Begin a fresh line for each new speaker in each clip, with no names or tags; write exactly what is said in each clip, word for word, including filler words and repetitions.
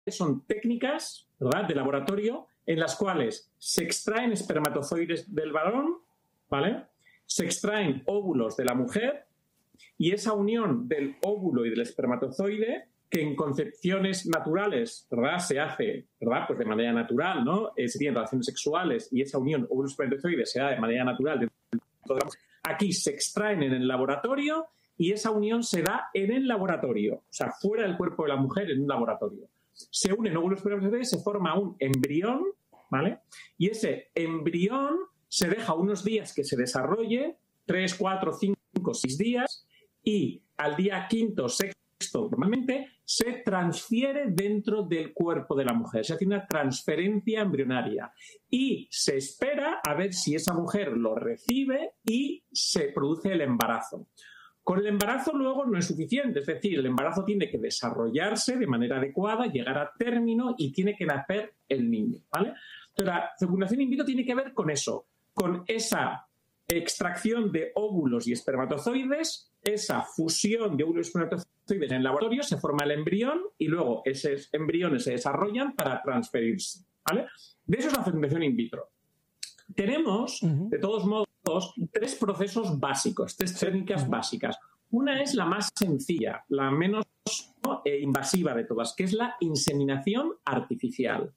son técnicas, ¿verdad?, de laboratorio en las cuales se extraen espermatozoides del varón, ¿vale? Se extraen óvulos de la mujer y esa unión del óvulo y del espermatozoide, que en concepciones naturales, ¿verdad?, se hace, ¿verdad?, pues de manera natural, ¿no? Eh, se tienen relaciones sexuales y esa unión óvulo-espermatozoide se da de manera natural. Aquí se extraen en el laboratorio y esa unión se da en el laboratorio, o sea, fuera del cuerpo de la mujer, en un laboratorio. Se unen óvulos espermatozoides, se forma un embrión, ¿vale? Y ese embrión se deja unos días que se desarrolle, tres, cuatro, cinco, seis días, y al día quinto, sexto, normalmente, se transfiere dentro del cuerpo de la mujer. Se hace una transferencia embrionaria y se espera a ver si esa mujer lo recibe y se produce el embarazo. Con el embarazo luego no es suficiente, es decir, el embarazo tiene que desarrollarse de manera adecuada, llegar a término y tiene que nacer el niño, ¿vale? Entonces, la fecundación in vitro tiene que ver con eso, con esa extracción de óvulos y espermatozoides, esa fusión de óvulos y espermatozoides en el laboratorio, se forma el embrión y luego esos embriones se desarrollan para transferirse, ¿vale? De eso es la fecundación in vitro. Tenemos, uh-huh. de todos modos, tres procesos básicos, tres técnicas uh-huh. básicas. Una es la más sencilla, la menos ¿no? eh, invasiva de todas, que es la inseminación artificial.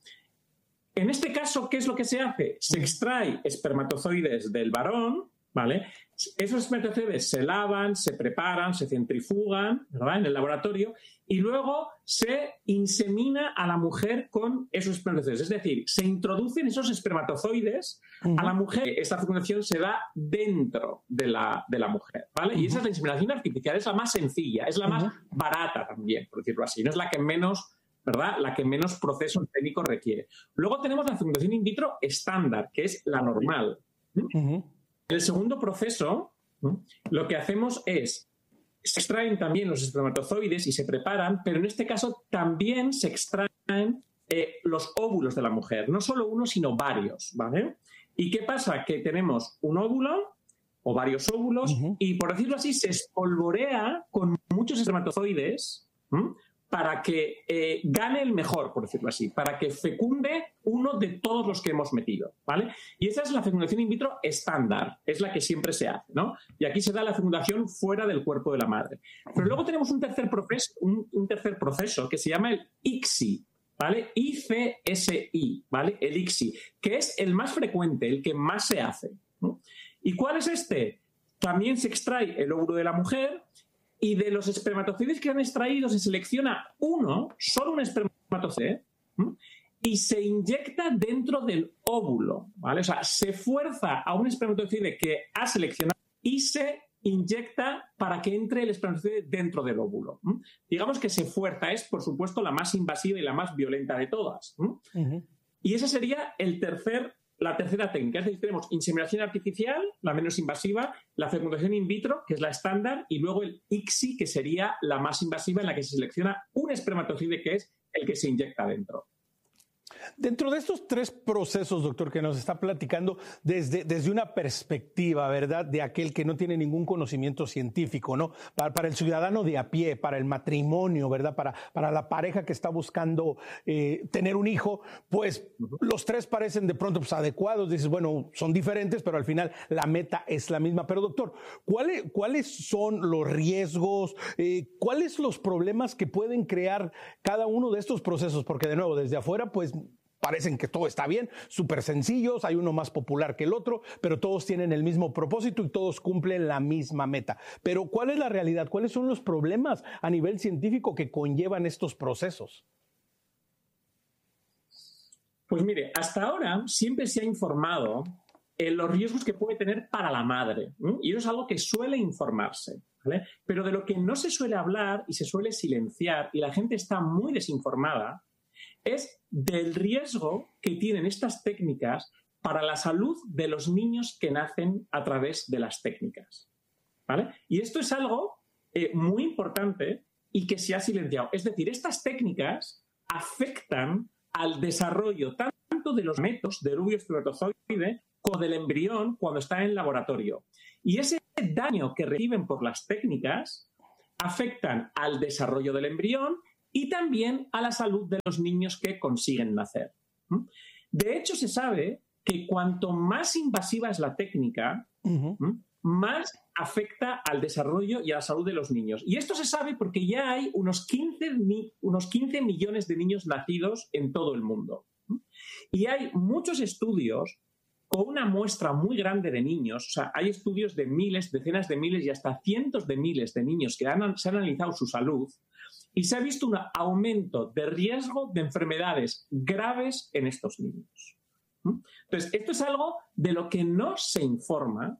En este caso, ¿qué es lo que se hace? Se extrae espermatozoides del varón, ¿vale? Esos espermatozoides se lavan, se preparan, se centrifugan, ¿verdad?, en el laboratorio, y luego se insemina a la mujer con esos espermatozoides. Es decir, se introducen esos espermatozoides uh-huh. a la mujer. Esta fecundación se da dentro de la, de la mujer, ¿vale? Uh-huh. Y esa es la inseminación artificial, es la más sencilla, es la uh-huh. más barata también, por decirlo así. No es la que menos... ¿verdad?, la que menos proceso técnico requiere. Luego tenemos la fecundación in vitro estándar, que es la normal. Uh-huh. En el segundo proceso, ¿no?, lo que hacemos es, se extraen también los espermatozoides y se preparan, pero en este caso también se extraen eh, los óvulos de la mujer, no solo uno, sino varios, ¿vale? ¿Y qué pasa? Que tenemos un óvulo o varios óvulos uh-huh. y, por decirlo así, se espolvorea con muchos espermatozoides, ¿m?, para que eh, gane el mejor, por decirlo así, para que fecunde uno de todos los que hemos metido, ¿vale? Y esa es la fecundación in vitro estándar, es la que siempre se hace, ¿no? Y aquí se da la fecundación fuera del cuerpo de la madre. Pero luego tenemos un tercer proceso, un, un tercer proceso que se llama el I C S I, ¿vale? I C S I, ¿vale? El I C S I, que es el más frecuente, el que más se hace, ¿no? ¿Y cuál es este? También se extrae el óvulo de la mujer. Y de los espermatozoides que han extraído se selecciona uno, solo un espermatozoide, ¿m? y se inyecta dentro del óvulo, ¿vale? O sea, se fuerza a un espermatozoide que ha seleccionado y se inyecta para que entre el espermatozoide dentro del óvulo. ¿m? Digamos que se fuerza, es por supuesto la más invasiva y la más violenta de todas. Uh-huh. Y ese sería el tercer La tercera técnica, es decir, tenemos inseminación artificial, la menos invasiva, la fecundación in vitro, que es la estándar, y luego el I C S I, que sería la más invasiva, en la que se selecciona un espermatozoide, que es el que se inyecta dentro.
Dentro de estos tres procesos, doctor, que nos está platicando desde, desde una perspectiva, ¿verdad?, de aquel que no tiene ningún conocimiento científico, ¿no? Para, para el ciudadano de a pie, para el matrimonio, ¿verdad?, para, para la pareja que está buscando eh, tener un hijo, pues uh-huh. los tres parecen de pronto pues, adecuados. Dices, bueno, son diferentes, pero al final la meta es la misma. Pero, doctor, ¿cuáles, cuáles son los riesgos? Eh, ¿Cuáles los problemas que pueden crear cada uno de estos procesos? Porque, de nuevo, desde afuera, pues parecen que todo está bien, súper sencillos, hay uno más popular que el otro, pero todos tienen el mismo propósito y todos cumplen la misma meta. Pero ¿cuál es la realidad? ¿Cuáles son los problemas a nivel científico que conllevan estos procesos?
Pues mire, hasta ahora siempre se ha informado en los riesgos que puede tener para la madre, ¿eh? Y eso es algo que suele informarse, ¿vale? Pero de lo que no se suele hablar y se suele silenciar y la gente está muy desinformada es del riesgo que tienen estas técnicas para la salud de los niños que nacen a través de las técnicas, ¿vale? Y esto es algo eh, muy importante y que se ha silenciado. Es decir, estas técnicas afectan al desarrollo tanto de los gametos del óvulo espermatozoide como del embrión cuando está en el laboratorio. Y ese daño que reciben por las técnicas afectan al desarrollo del embrión y también a la salud de los niños que consiguen nacer. De hecho, se sabe que cuanto más invasiva es la técnica, uh-huh. más afecta al desarrollo y a la salud de los niños. Y esto se sabe porque ya hay unos quince, unos quince millones de niños nacidos en todo el mundo. Y hay muchos estudios con una muestra muy grande de niños. O sea, hay estudios de miles, decenas de miles y hasta cientos de miles de niños que han, se han analizado su salud y se ha visto un aumento de riesgo de enfermedades graves en estos niños. Entonces, esto es algo de lo que no se informa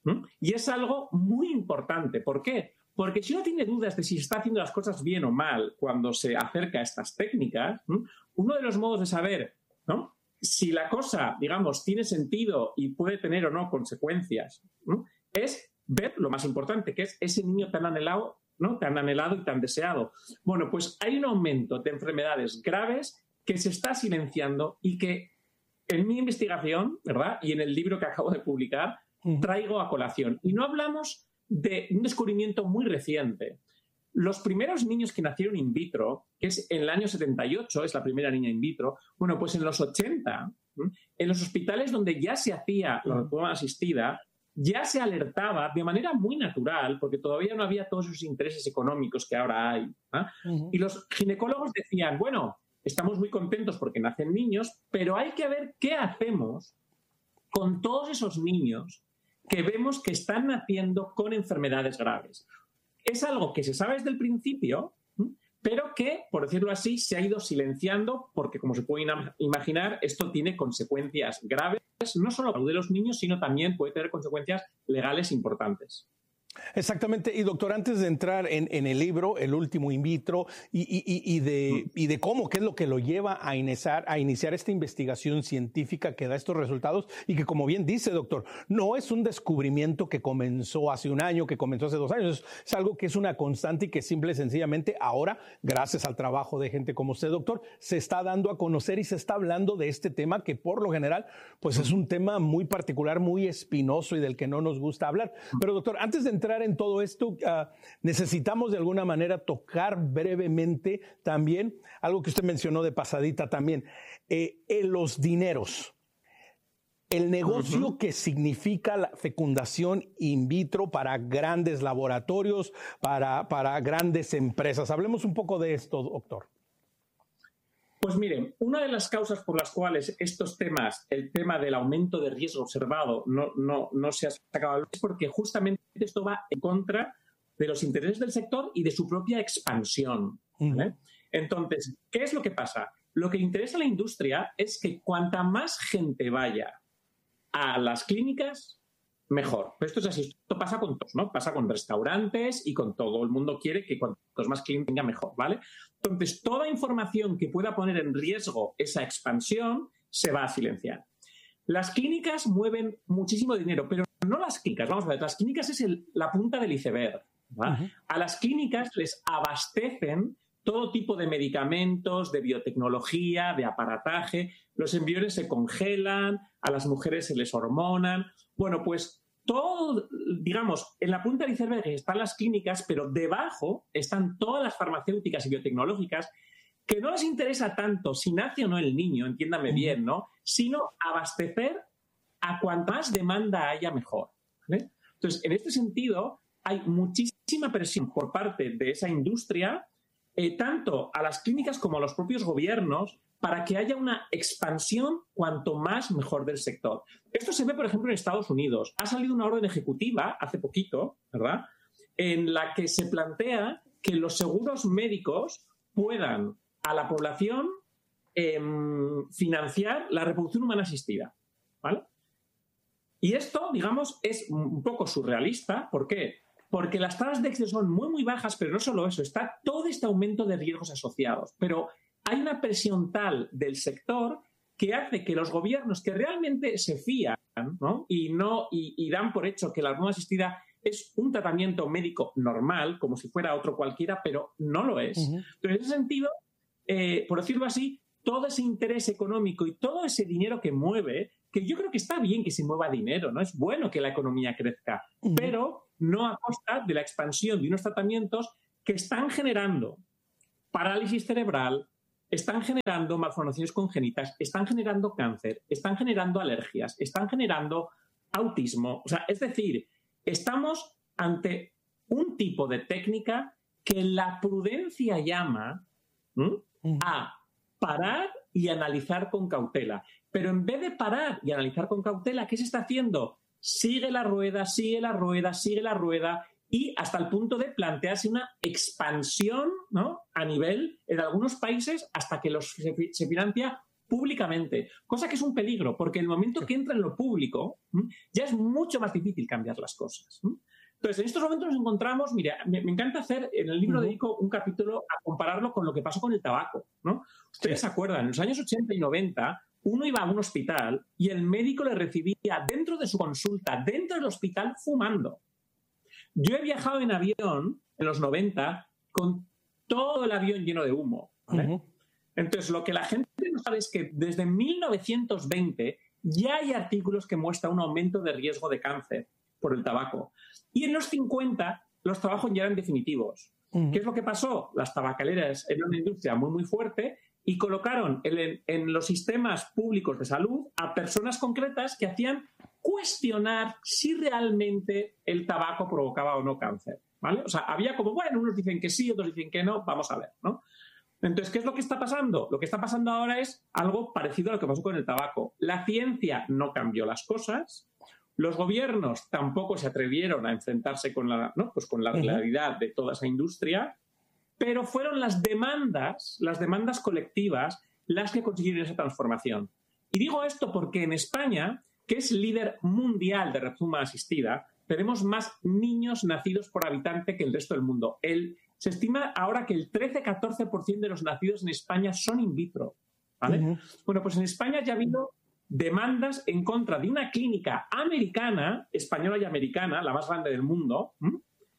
y es algo muy importante. ¿Por qué? Porque si uno tiene dudas de si está haciendo las cosas bien o mal cuando se acerca a estas técnicas, uno de los modos de saber, ¿no?, si la cosa, digamos, tiene sentido y puede tener o no consecuencias, ¿no?, es ver lo más importante, que es ese niño tan anhelado, ¿no?, tan anhelado y tan deseado. Bueno, pues hay un aumento de enfermedades graves que se está silenciando y que en mi investigación, ¿verdad?, y en el libro que acabo de publicar, traigo a colación. Y no hablamos de un descubrimiento muy reciente. Los primeros niños que nacieron in vitro, que es en el año setenta y ocho, es la primera niña in vitro, bueno, pues en los ochenta, en los hospitales donde ya se hacía la reproducción asistida, ya se alertaba de manera muy natural, porque todavía no había todos esos intereses económicos que ahora hay, ¿eh? Uh-huh. Y los ginecólogos decían, bueno, estamos muy contentos porque nacen niños, pero hay que ver qué hacemos con todos esos niños que vemos que están naciendo con enfermedades graves. Es algo que se sabe desde el principio, pero que, por decirlo así, se ha ido silenciando porque, como se puede imaginar, esto tiene consecuencias graves, no solo para la salud de los niños, sino también puede tener consecuencias legales importantes.
Exactamente. Y doctor, antes de entrar en, en el libro, el último in vitro, y, y, y, de, y de cómo, qué es lo que lo lleva a iniciar, a iniciar esta investigación científica que da estos resultados y que, como bien dice, doctor, no es un descubrimiento que comenzó hace un año, que comenzó hace dos años, es, es algo que es una constante y que simple y sencillamente ahora, gracias al trabajo de gente como usted, doctor, se está dando a conocer y se está hablando de este tema que por lo general, pues es un tema muy particular, muy espinoso y del que no nos gusta hablar. Pero doctor, antes de entrar en todo esto, uh, necesitamos de alguna manera tocar brevemente también algo que usted mencionó de pasadita también, eh, eh, los dineros, el negocio uh-huh. que significa la fecundación in vitro para grandes laboratorios, para, para grandes empresas. Hablemos un poco de esto, doctor.
Pues miren, una de las causas por las cuales estos temas, el tema del aumento de riesgo observado, no, no, no se ha sacado a luz es porque justamente esto va en contra de los intereses del sector y de su propia expansión, ¿vale? Uh-huh. Entonces, ¿qué es lo que pasa? Lo que interesa a la industria es que cuanta más gente vaya a las clínicas, mejor. Pero esto es así, esto pasa con todos, ¿no? Pasa con restaurantes y con todo. El mundo quiere que cuantos más clientes tenga, mejor, ¿vale? Entonces, toda información que pueda poner en riesgo esa expansión se va a silenciar. Las clínicas mueven muchísimo dinero, pero no las clínicas. Vamos a ver, las clínicas es el, la punta del iceberg, ¿vale? Uh-huh. A las clínicas les abastecen todo tipo de medicamentos, de biotecnología, de aparataje. Los embriones se congelan, a las mujeres se les hormonan. Bueno, pues todo, digamos, en la punta del iceberg están las clínicas, pero debajo están todas las farmacéuticas y biotecnológicas que no les interesa tanto si nace o no el niño, entiéndame bien, ¿no? Sino abastecer a cuanta más demanda haya mejor, ¿vale? Entonces, en este sentido, hay muchísima presión por parte de esa industria, eh, tanto a las clínicas como a los propios gobiernos, para que haya una expansión cuanto más mejor del sector. Esto se ve, por ejemplo, en Estados Unidos. Ha salido una orden ejecutiva hace poquito, ¿verdad?, en la que se plantea que los seguros médicos puedan a la población eh, financiar la reproducción humana asistida, ¿vale? Y esto, digamos, es un poco surrealista. ¿Por qué? Porque las tasas de éxito son muy, muy bajas, pero no solo eso, está todo este aumento de riesgos asociados. Pero hay una presión tal del sector que hace que los gobiernos que realmente se fían, ¿no? y, no, y, y dan por hecho que la hormona asistida es un tratamiento médico normal, como si fuera otro cualquiera, pero no lo es. Uh-huh. Entonces, en ese sentido, eh, por decirlo así, todo ese interés económico y todo ese dinero que mueve, que yo creo que está bien que se mueva dinero, ¿no? Es bueno que la economía crezca, uh-huh. pero no a costa de la expansión de unos tratamientos que están generando parálisis cerebral, están generando malformaciones congénitas, están generando cáncer, están generando alergias, están generando autismo. O sea, es decir, estamos ante un tipo de técnica que la prudencia llama ¿m? a parar y analizar con cautela. Pero en vez de parar y analizar con cautela, ¿qué se está haciendo? Sigue la rueda, sigue la rueda, sigue la rueda, y hasta el punto de plantearse una expansión, ¿no?, a nivel, en algunos países, hasta que los, se, se financia públicamente, cosa que es un peligro, porque en el momento que entra en lo público, ¿m? ya es mucho más difícil cambiar las cosas. ¿m? Entonces, en estos momentos nos encontramos, mira, me, me encanta hacer, en el libro uh-huh. dedico un capítulo a compararlo con lo que pasó con el tabaco, ¿no? Ustedes sí. se acuerdan, en los años ochenta y noventa, uno iba a un hospital y el médico le recibía dentro de su consulta, dentro del hospital, fumando. Yo he viajado en avión en los noventa con todo el avión lleno de humo, ¿vale? Uh-huh. Entonces, lo que la gente no sabe es que desde mil novecientos veinte ya hay artículos que muestran un aumento de riesgo de cáncer por el tabaco. Y en los cincuenta los trabajos ya eran definitivos. Uh-huh. ¿Qué es lo que pasó? Las tabacaleras eran una industria muy, muy fuerte y colocaron en, en los sistemas públicos de salud a personas concretas que hacían cuestionar si realmente el tabaco provocaba o no cáncer, ¿vale? O sea, había como, bueno, unos dicen que sí, otros dicen que no, vamos a ver, ¿no? Entonces, ¿qué es lo que está pasando? Lo que está pasando ahora es algo parecido a lo que pasó con el tabaco. La ciencia no cambió las cosas, los gobiernos tampoco se atrevieron a enfrentarse con la, ¿no? pues con la realidad de toda esa industria, pero fueron las demandas, las demandas colectivas, las que consiguieron esa transformación. Y digo esto porque en España, que es líder mundial de reproducción asistida, tenemos más niños nacidos por habitante que el resto del mundo. El, se estima ahora que el trece a catorce por ciento de los nacidos en España son in vitro, ¿vale? Uh-huh. Bueno, pues en España ya ha habido demandas en contra de una clínica americana, española y americana, la más grande del mundo, ¿m?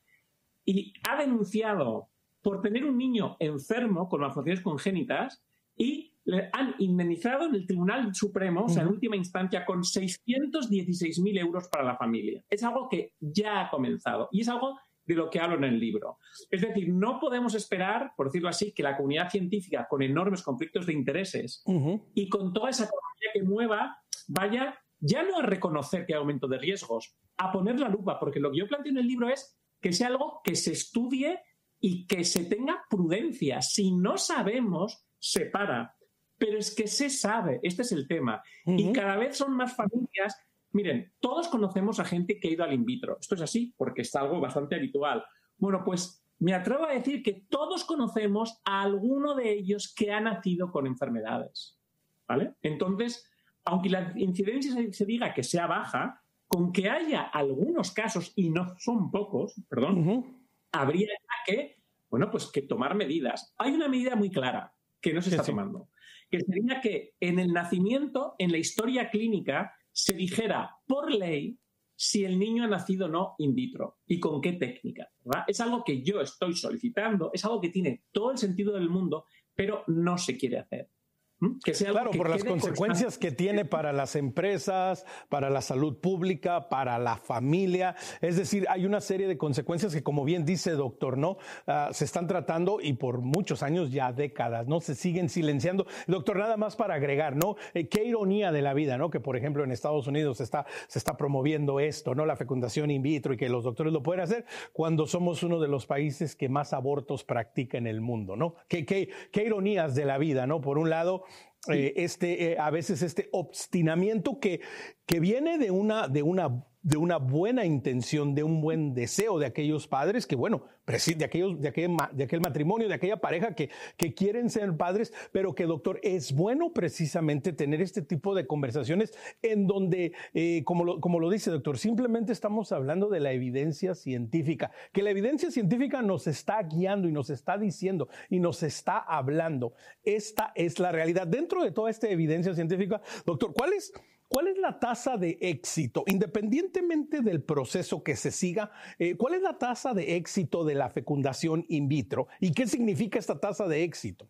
y ha denunciado por tener un niño enfermo con malformaciones congénitas y le han indemnizado en el Tribunal Supremo, uh-huh. o sea, en última instancia, con seiscientos dieciséis mil euros para la familia. Es algo que ya ha comenzado y es algo de lo que hablo en el libro. Es decir, no podemos esperar, por decirlo así, que la comunidad científica, con enormes conflictos de intereses uh-huh. y con toda esa economía que mueva, vaya ya no a reconocer que hay aumento de riesgos, a poner la lupa, porque lo que yo planteo en el libro es que sea algo que se estudie y que se tenga prudencia. Si no sabemos, se para. Pero es que se sabe, este es el tema. Uh-huh. Y cada vez son más familias. Miren, todos conocemos a gente que ha ido al in vitro. Esto es así, porque es algo bastante habitual. Bueno, pues me atrevo a decir que todos conocemos a alguno de ellos que ha nacido con enfermedades, ¿vale? Entonces, aunque la incidencia se, se diga que sea baja, con que haya algunos casos, y no son pocos, perdón, uh-huh. habría que, bueno, pues que tomar medidas. Hay una medida muy clara que no se está sí, sí. tomando, que sería que en el nacimiento, en la historia clínica, se dijera por ley si el niño ha nacido o no in vitro y con qué técnica, ¿verdad? Es algo que yo estoy solicitando, es algo que tiene todo el sentido del mundo, pero no se quiere hacer. Que sea
claro,
que
por las consecuencias
constante.
que tiene para las empresas, para la salud pública, para la familia. Es decir, hay una serie de consecuencias que, como bien dice doctor, ¿no? Uh, se están tratando y por muchos años, ya décadas, ¿no? Se siguen silenciando. Doctor, nada más para agregar, ¿no? Eh, qué ironía de la vida, ¿no? Que, por ejemplo, en Estados Unidos se está, se está promoviendo esto, ¿no? La fecundación in vitro y que los doctores lo pueden hacer cuando somos uno de los países que más abortos practica en el mundo, ¿no? Qué, qué, qué ironías de la vida, ¿no? Por un lado, Eh, este, eh, a veces este obstinamiento que, que viene de una, de, una, de una buena intención, de un buen deseo de aquellos padres que, bueno, de, aquellos, de, aquel, de aquel matrimonio, de aquella pareja que, que quieren ser padres, pero que, doctor, es bueno precisamente tener este tipo de conversaciones en donde, eh, como, lo, como lo dice, doctor, simplemente estamos hablando de la evidencia científica, que la evidencia científica nos está guiando y nos está diciendo y nos está hablando. Esta es la realidad. Dentro de toda esta evidencia científica, doctor, ¿cuál es, cuál es la tasa de éxito, independientemente del proceso que se siga, eh, cuál es la tasa de éxito de la fecundación in vitro y qué significa esta tasa de éxito?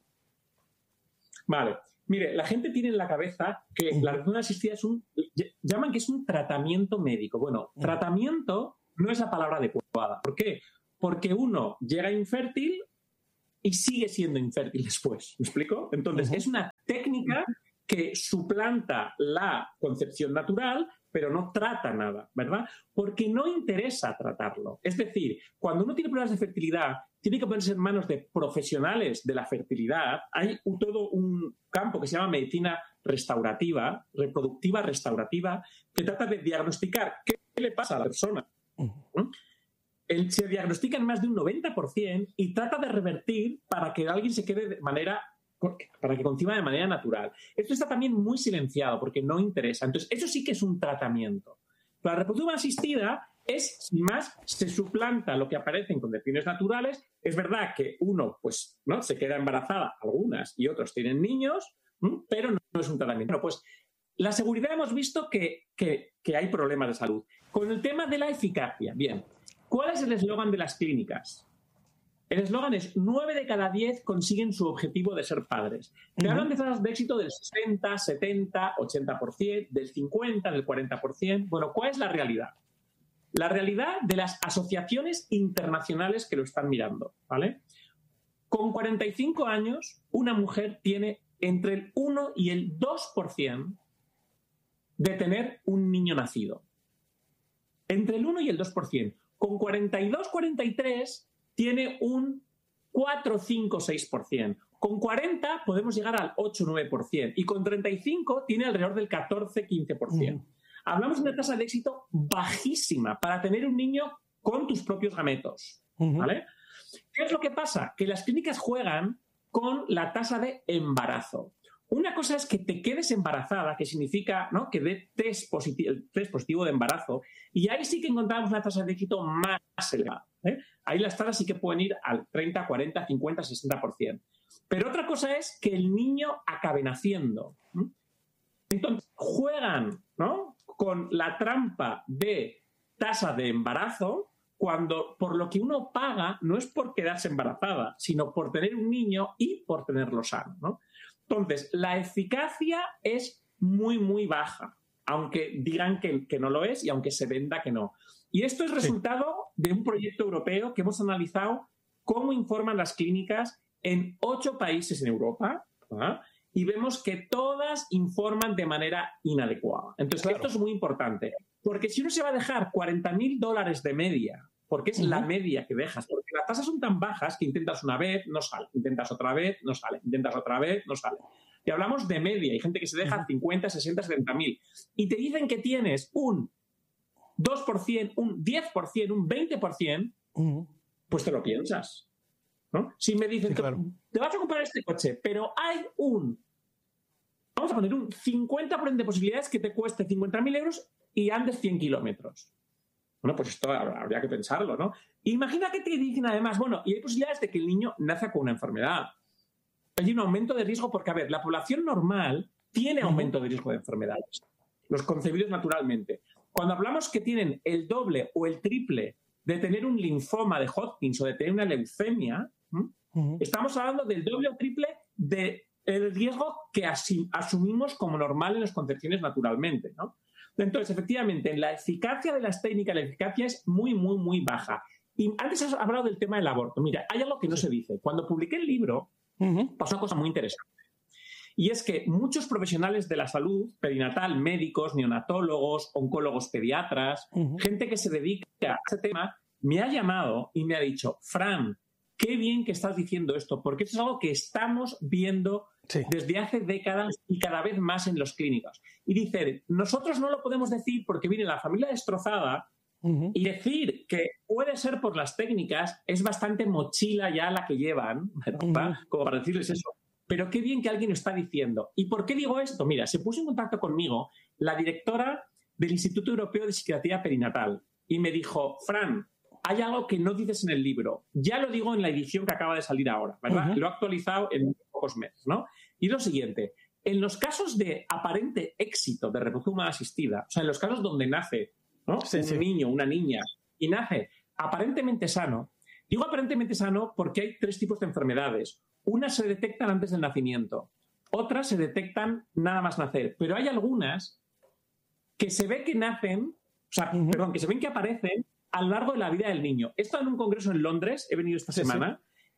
Vale, mire, la gente tiene en la cabeza que uh-huh. la reproducción asistida es un, llaman que es un tratamiento médico. Bueno, uh-huh. tratamiento no es la palabra adecuada. ¿Por qué? Porque uno llega infértil y sigue siendo infértil después. ¿Me explico? Entonces, uh-huh. es una técnica que suplanta la concepción natural, pero no trata nada, ¿verdad? Porque no interesa tratarlo. Es decir, cuando uno tiene problemas de fertilidad, tiene que ponerse en manos de profesionales de la fertilidad. Hay un, todo un campo que se llama medicina restaurativa, reproductiva restaurativa, que trata de diagnosticar qué le pasa a la persona. Uh-huh. El, se diagnostica en más de un noventa por ciento y trata de revertir para que alguien se quede de manera... para que conciba de manera natural. Esto está también muy silenciado porque no interesa. Entonces, eso sí que es un tratamiento. La reproducción asistida es, sin más, se suplanta lo que aparece en concepciones naturales. Es verdad que uno, pues, ¿no? se queda embarazada, algunas, y otros tienen niños, ¿m? pero no, no es un tratamiento. Bueno, pues, la seguridad hemos visto que, que, que hay problemas de salud. Con el tema de la eficacia, bien, ¿cuál es el eslogan de las clínicas? El eslogan es nueve de cada diez consiguen su objetivo de ser padres. Te uh-huh. hablan de tasas de éxito del sesenta, setenta, ochenta por ciento, del cincuenta, del cuarenta por ciento. Bueno, ¿cuál es la realidad? La realidad de las asociaciones internacionales que lo están mirando, ¿vale? Con cuarenta y cinco años, una mujer tiene entre el uno y el dos por ciento de tener un niño nacido. Entre el uno y el dos por ciento. Con cuarenta y dos, cuarenta y tres... tiene un cuatro, cinco, seis por ciento. Con cuarenta podemos llegar al ocho, nueve por ciento. Y con treinta y cinco tiene alrededor del catorce, quince por ciento. Uh-huh. Hablamos de una tasa de éxito bajísima para tener un niño con tus propios gametos. Uh-huh. ¿Vale? ¿Qué es lo que pasa? Que las clínicas juegan con la tasa de embarazo. Una cosa es que te quedes embarazada, que significa, ¿no?, que dé test positivo, test positivo de embarazo, y ahí sí que encontramos una tasa de éxito más elevada. ¿eh? Ahí las tasas sí que pueden ir al treinta, cuarenta, cincuenta, sesenta por ciento. Pero otra cosa es que el niño acabe naciendo. ¿eh? Entonces, juegan, ¿no?, con la trampa de tasa de embarazo, cuando por lo que uno paga no es por quedarse embarazada, sino por tener un niño y por tenerlo sano, ¿no? Entonces, la eficacia es muy, muy baja, aunque digan que, que no lo es y aunque se venda que no. Y esto es resultado sí. de un proyecto europeo que hemos analizado cómo informan las clínicas en ocho países en Europa, ¿verdad? Y vemos que todas informan de manera inadecuada. Entonces, claro. esto es muy importante, porque si uno se va a dejar cuarenta mil dólares de media, porque es uh-huh. la media que dejas, porque las tasas son tan bajas que intentas una vez, no sale, intentas otra vez, no sale, intentas otra vez, no sale. Y hablamos de media, hay gente que se deja uh-huh. cincuenta, sesenta, setenta mil, y te dicen que tienes un dos por ciento, un diez por ciento, un veinte por ciento, uh-huh. pues te lo piensas, ¿no? Si me dicen, sí, claro. te vas a comprar este coche, pero hay un, vamos a poner un cincuenta por ciento de posibilidades que te cueste cincuenta mil euros y andes cien kilómetros. Bueno, pues esto habría que pensarlo, ¿no? Imagina que te dicen además, bueno, y hay posibilidades de que el niño nazca con una enfermedad. Hay un aumento de riesgo porque, a ver, la población normal tiene aumento de riesgo de enfermedades, los concebidos naturalmente. Cuando hablamos que tienen el doble o el triple de tener un linfoma de Hodgkin o de tener una leucemia, ¿m? Uh-huh. estamos hablando del doble o triple del riesgo que asi- asumimos como normal en las concepciones naturalmente, ¿no? Entonces, efectivamente, en la eficacia de las técnicas, la eficacia es muy, muy, muy baja. Y antes has hablado del tema del aborto. Mira, hay algo que no se dice. Cuando publiqué el libro, uh-huh. pasó una cosa muy interesante. Y es que muchos profesionales de la salud, perinatal, médicos, neonatólogos, oncólogos pediatras, uh-huh. gente que se dedica a ese tema, me ha llamado y me ha dicho, Fran, qué bien que estás diciendo esto, porque esto es algo que estamos viendo sí. desde hace décadas y cada vez más en los clínicos. Y dice, nosotros no lo podemos decir porque viene la familia destrozada uh-huh. y decir que puede ser por las técnicas es bastante mochila ya la que llevan, ¿verdad? Uh-huh. Como para decirles eso. Pero qué bien que alguien lo está diciendo. ¿Y por qué digo esto? Mira, se puso en contacto conmigo la directora del Instituto Europeo de Psiquiatría Perinatal y me dijo, Fran, hay algo que no dices en el libro. Ya lo digo en la edición que acaba de salir ahora, ¿verdad? Uh-huh. Lo he actualizado en pocos meses, ¿no? Y lo siguiente, en los casos de aparente éxito de reproducción humana asistida, o sea, en los casos donde nace, ¿no? Sí, un sí. niño, una niña, y nace aparentemente sano, digo aparentemente sano porque hay tres tipos de enfermedades. Unas se detectan antes del nacimiento, otras se detectan nada más nacer, pero hay algunas que se ve que nacen, o sea, uh-huh. perdón, que se ven que aparecen a lo largo de la vida del niño. He estado en un congreso en Londres, he venido esta sí, semana, sí.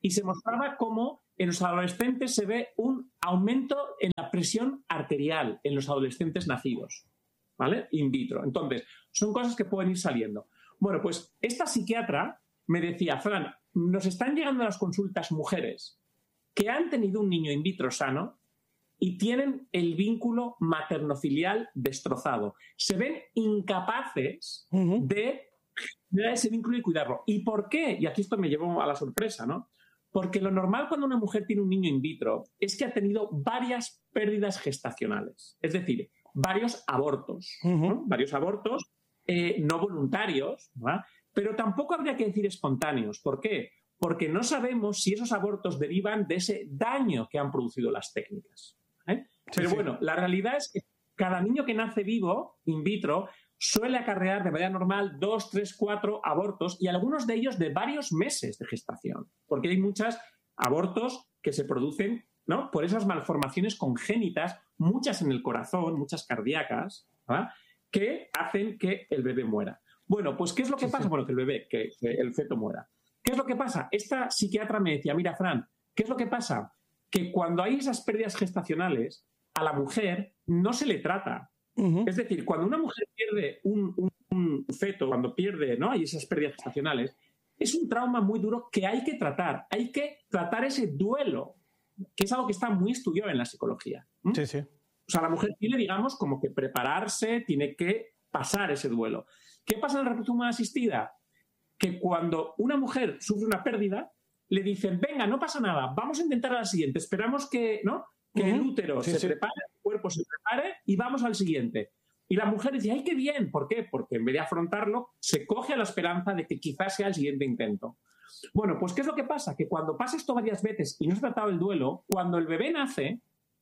y se mostraba cómo en los adolescentes se ve un aumento en la presión arterial en los adolescentes nacidos, ¿vale? In vitro. Entonces, son cosas que pueden ir saliendo. Bueno, pues esta psiquiatra me decía, Fran, nos están llegando a las consultas mujeres que han tenido un niño in vitro sano y tienen el vínculo materno-filial destrozado. Se ven incapaces uh-huh. de generar ese vínculo y cuidarlo. ¿Y por qué? Y aquí esto me llevó a la sorpresa, ¿no? Porque lo normal cuando una mujer tiene un niño in vitro es que ha tenido varias pérdidas gestacionales. Es decir, varios abortos. Uh-huh. ¿no? Varios abortos eh, no voluntarios, ¿no? Pero tampoco habría que decir espontáneos. ¿Por qué? Porque no sabemos si esos abortos derivan de ese daño que han producido las técnicas. ¿eh? Pero sí, bueno, sí. La realidad es que cada niño que nace vivo, in vitro, suele acarrear de manera normal dos, tres, cuatro abortos y algunos de ellos de varios meses de gestación. Porque hay muchos abortos que se producen, ¿no? por esas malformaciones congénitas, muchas en el corazón, muchas cardíacas, ¿verdad? que hacen que el bebé muera. Bueno, pues ¿qué es lo que sí, pasa? Sí. Bueno, que el bebé, que, que el feto muera. ¿Qué es lo que pasa? Esta psiquiatra me decía, mira, Fran, ¿qué es lo que pasa? Que cuando hay esas pérdidas gestacionales, a la mujer no se le trata. Uh-huh. Es decir, cuando una mujer pierde un, un, un feto, cuando pierde, ¿no? hay esas pérdidas gestacionales, es un trauma muy duro que hay que tratar. Hay que tratar ese duelo, que es algo que está muy estudiado en la psicología. ¿Mm?
Sí, sí.
O sea, la mujer tiene, digamos, como que prepararse, tiene que pasar ese duelo. ¿Qué pasa en la reproducción humana asistida? Que cuando una mujer sufre una pérdida, le dicen, venga, no pasa nada, vamos a intentar a la siguiente, esperamos que, ¿no? que uh-huh. el útero sí, se sí. prepare, el cuerpo se prepare y vamos al siguiente. Y la mujer dice, ¡ay, qué bien! ¿Por qué? Porque en vez de afrontarlo, se coge a la esperanza de que quizás sea el siguiente intento. Bueno, pues ¿qué es lo que pasa? Que cuando pasa esto varias veces y no se ha tratado el duelo, cuando el bebé nace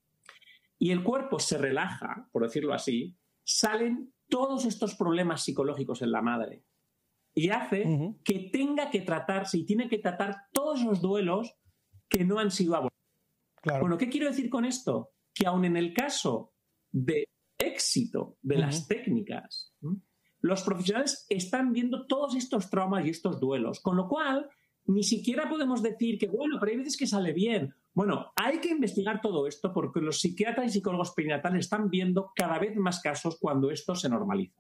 y el cuerpo se relaja, por decirlo así, salen todos estos problemas psicológicos en la madre. Y hace uh-huh. que tenga que tratarse y tiene que tratar todos los duelos que no han sido abordados. Claro. Bueno, ¿qué quiero decir con esto? Que aun en el caso de éxito de uh-huh. las técnicas, ¿sí? los profesionales están viendo todos estos traumas y estos duelos, con lo cual ni siquiera podemos decir que, bueno, pero hay veces que sale bien. Bueno, hay que investigar todo esto porque los psiquiatras y psicólogos perinatales están viendo cada vez más casos cuando esto se normaliza.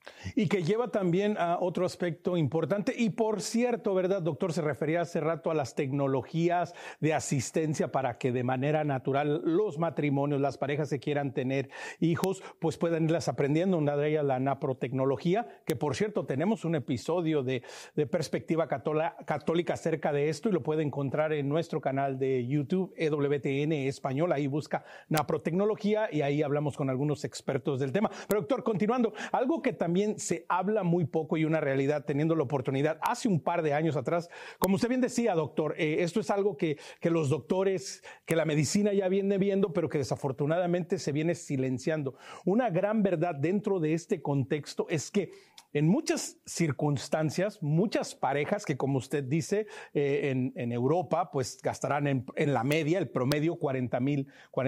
Y que lleva también a otro aspecto importante. Y por cierto, ¿verdad, doctor? Se refería hace rato a las tecnologías de asistencia para que de manera natural los matrimonios, las parejas que quieran tener hijos, pues puedan irlas aprendiendo. Una de ellas, la naprotecnología, que por cierto, tenemos un episodio de, de Perspectiva Católica, Católica acerca de esto y lo puede encontrar en nuestro canal de YouTube, E W T N Español. Ahí busca naprotecnología y ahí hablamos con algunos expertos del tema. Pero doctor, continuando, algo que también También se habla muy poco y una realidad teniendo la oportunidad hace un par de años atrás, como usted bien decía, doctor, eh, esto es algo que, que los doctores, que la medicina ya viene viendo, pero que desafortunadamente se viene silenciando. Una gran verdad dentro de este contexto es que en muchas circunstancias, muchas parejas que, como usted dice, eh, en, en Europa, pues gastarán en, en la media, el promedio, cuarenta mil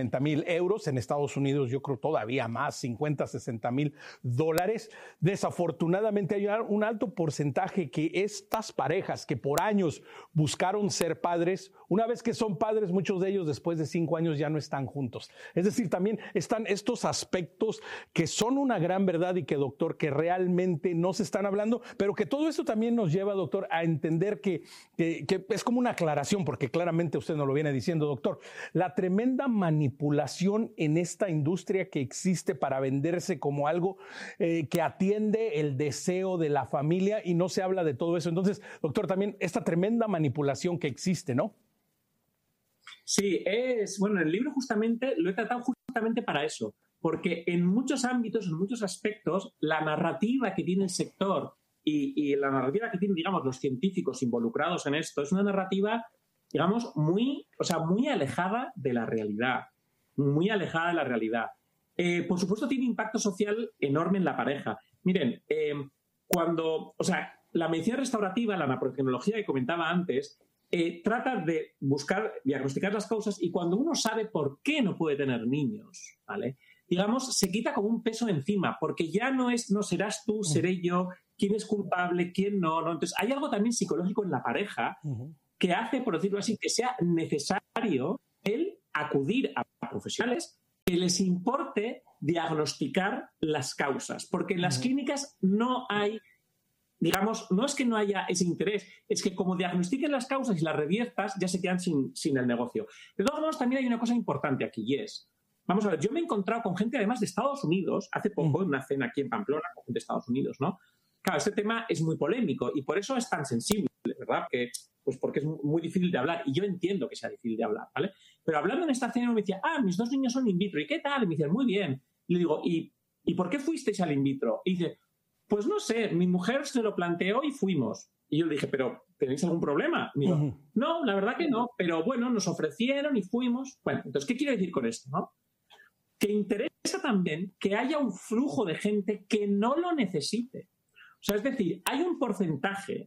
euros. En Estados Unidos, yo creo todavía más, cincuenta, sesenta mil dólares. Desafortunadamente hay un alto porcentaje que estas parejas que por años buscaron ser padres, una vez que son padres, muchos de ellos después de cinco años ya no están juntos. Es decir, también están estos aspectos que son una gran verdad y que, doctor, que realmente no se están hablando, pero que todo esto también nos lleva, doctor, a entender que, que, que es como una aclaración, porque claramente usted nos lo viene diciendo, doctor, la tremenda manipulación en esta industria que existe para venderse como algo eh, que atiende el deseo de la familia y no se habla de todo eso. Entonces, doctor, también esta tremenda manipulación que existe, ¿no?
Sí, es, bueno, el libro justamente lo he tratado justamente para eso, porque en muchos ámbitos, en muchos aspectos, la narrativa que tiene el sector y, y la narrativa que tienen, digamos, los científicos involucrados en esto es una narrativa, digamos, muy, o sea, muy alejada de la realidad, muy alejada de la realidad. Eh, por supuesto, tiene impacto social enorme en la pareja. Miren, eh, cuando, o sea, la medicina restaurativa, la naprotecnología que comentaba antes, eh, trata de buscar, diagnosticar las causas y cuando uno sabe por qué no puede tener niños, ¿vale? Digamos, se quita como un peso encima, porque ya no es, no serás tú, seré yo, quién es culpable, quién no, ¿no? Entonces, hay algo también psicológico en la pareja uh-huh. que hace, por decirlo así, que sea necesario el acudir a profesionales que les importe diagnosticar las causas, porque en las clínicas no hay, digamos, no es que no haya ese interés, es que como diagnostiquen las causas y las reviertas, ya se quedan sin, sin el negocio. De todos modos, también hay una cosa importante aquí y es, vamos a ver, yo me he encontrado con gente además de Estados Unidos, hace poco en una cena aquí en Pamplona con gente de Estados Unidos, ¿no? Claro, este tema es muy polémico y por eso es tan sensible, ¿verdad? Que, pues porque es muy difícil de hablar y yo entiendo que sea difícil de hablar, ¿vale? Pero hablando en esta cena me decía, ah, mis dos niños son in vitro, ¿y qué tal? Y me dicen, muy bien. Y le digo, ¿y, ¿y por qué fuisteis al in vitro? Y dice, pues no sé, mi mujer se lo planteó y fuimos. Y yo le dije, ¿pero tenéis algún problema? Y me dijo, uh-huh. no, la verdad que no, pero bueno, nos ofrecieron y fuimos. Bueno, entonces, ¿qué quiero decir con esto, no? Que interesa también que haya un flujo de gente que no lo necesite. O sea, es decir, hay un porcentaje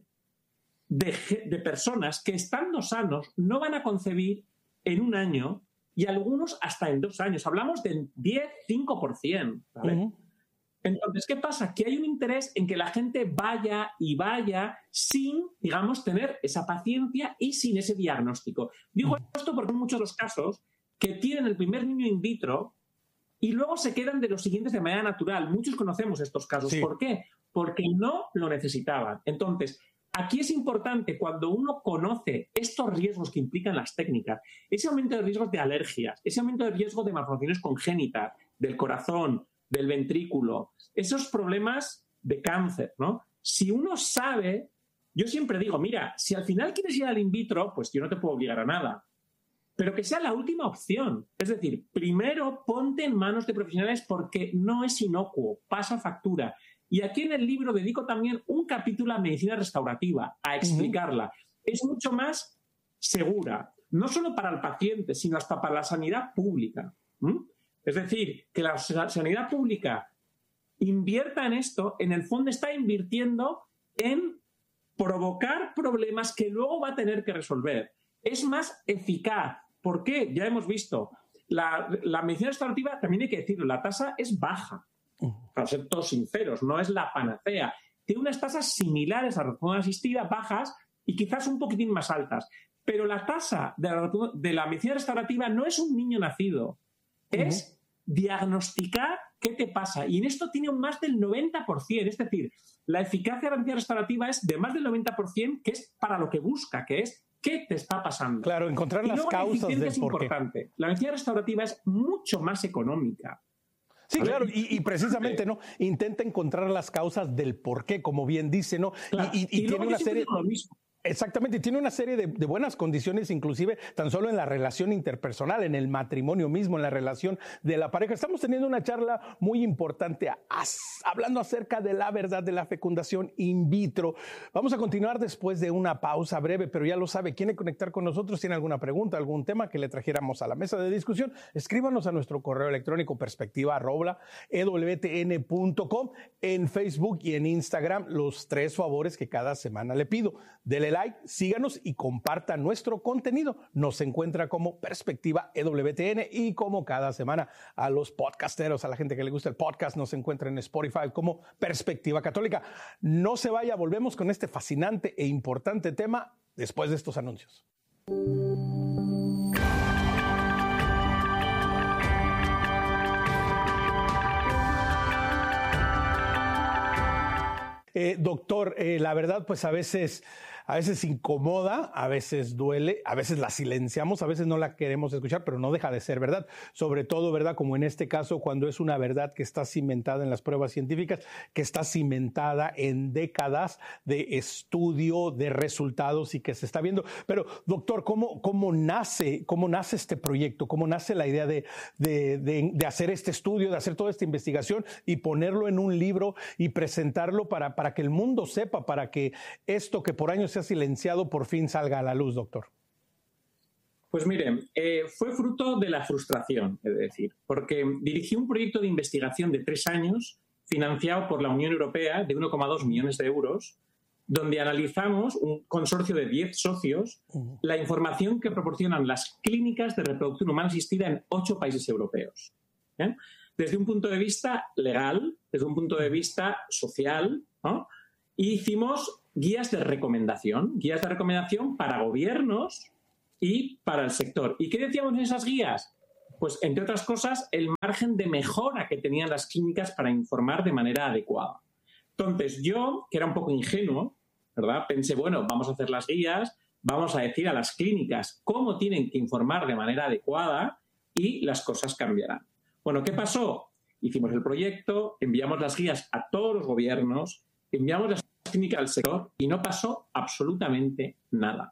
de, de personas que estando sanos no van a concebir en un año y algunos hasta en dos años. Hablamos del diez, cinco por ciento, ¿vale? Uh-huh. Entonces, ¿qué pasa? Que hay un interés en que la gente vaya y vaya sin, digamos, tener esa paciencia y sin ese diagnóstico. Digo uh-huh. esto porque hay muchos de los casos que tienen el primer niño in vitro y luego se quedan de los siguientes de manera natural. Muchos conocemos estos casos. Sí. ¿Por qué? Porque no lo necesitaban. Entonces, aquí es importante cuando uno conoce estos riesgos que implican las técnicas, ese aumento de riesgos de alergias, ese aumento de riesgo de malformaciones congénitas, del corazón, del ventrículo, esos problemas de cáncer, ¿no? Si uno sabe, yo siempre digo, mira, si al final quieres ir al in vitro, pues yo no te puedo obligar a nada, pero que sea la última opción. Es decir, primero ponte en manos de profesionales porque no es inocuo, pasa factura. Y aquí en el libro dedico también un capítulo a medicina restaurativa, a explicarla. Uh-huh. Es mucho más segura, no solo para el paciente, sino hasta para la sanidad pública. ¿Mm? Es decir, que la sanidad pública invierta en esto, en el fondo está invirtiendo en provocar problemas que luego va a tener que resolver. Es más eficaz. ¿Por qué? Ya hemos visto. La, la medicina restaurativa, también hay que decirlo, la tasa es baja. Para ser todos sinceros, no es la panacea. Tiene unas tasas similares a la reproducción asistida, bajas y quizás un poquitín más altas. Pero la tasa de la, de la medicina restaurativa no es un niño nacido, es uh-huh. diagnosticar qué te pasa. Y en esto tiene un más del noventa por ciento. Es decir, la eficacia de la medicina restaurativa es de más del noventa por ciento, que es para lo que busca, que es qué te está pasando.
Claro, encontrar y las causas del
es importante. La medicina restaurativa es mucho más económica.
Sí, claro, y, y precisamente, ¿no? Intenta encontrar las causas del por qué, como bien dice, ¿no?
Claro.
Y, y, y,
y
tiene una serie...
Lo mismo.
Exactamente, tiene una serie de, de buenas condiciones, inclusive tan solo en la relación interpersonal, en el matrimonio mismo, en la relación de la pareja. Estamos teniendo una charla muy importante as, hablando acerca de la verdad de la fecundación in vitro. Vamos a continuar después de una pausa breve, pero ya lo sabe, quiere conectar con nosotros, tiene alguna pregunta, algún tema que le trajéramos a la mesa de discusión, escríbanos a nuestro correo electrónico perspectiva arroba e w t n punto com, en Facebook y en Instagram, los tres favores que cada semana le pido. Dele like, síganos y comparta nuestro contenido. Nos encuentra como Perspectiva E W T N y como cada semana a los podcasteros, a la gente que le gusta el podcast, nos encuentra en Spotify como Perspectiva Católica. No se vaya, volvemos con este fascinante e importante tema después de estos anuncios. Eh, doctor, eh, la verdad, pues a veces... A veces incomoda, a veces duele, a veces la silenciamos, a veces no la queremos escuchar, pero no deja de ser verdad. Sobre todo, ¿verdad? Como en este caso, cuando es una verdad que está cimentada en las pruebas científicas, que está cimentada en décadas de estudio, de resultados y que se está viendo. Pero, doctor, ¿cómo, cómo nace, cómo nace este proyecto? ¿Cómo nace la idea de, de, de, de hacer este estudio, de hacer toda esta investigación y ponerlo en un libro y presentarlo para, para que el mundo sepa, para que esto que por años se ha silenciado por fin salga a la luz, doctor?
Pues miren, eh, fue fruto de la frustración, es decir, porque dirigí un proyecto de investigación de tres años financiado por la Unión Europea de uno coma dos millones de euros, donde analizamos, un consorcio de diez socios, uh-huh. la información que proporcionan las clínicas de reproducción humana asistida en ocho países europeos. ¿eh? Desde un punto de vista legal, desde un punto de vista social, ¿no? y hicimos guías de recomendación, guías de recomendación para gobiernos y para el sector. ¿Y qué decíamos en esas guías? Pues, entre otras cosas, el margen de mejora que tenían las clínicas para informar de manera adecuada. Entonces, yo, que era un poco ingenuo, ¿verdad?, pensé, bueno, vamos a hacer las guías, vamos a decir a las clínicas cómo tienen que informar de manera adecuada y las cosas cambiarán. Bueno, ¿qué pasó? Hicimos el proyecto, enviamos las guías a todos los gobiernos, enviamos las clínicas al sector y no pasó absolutamente nada.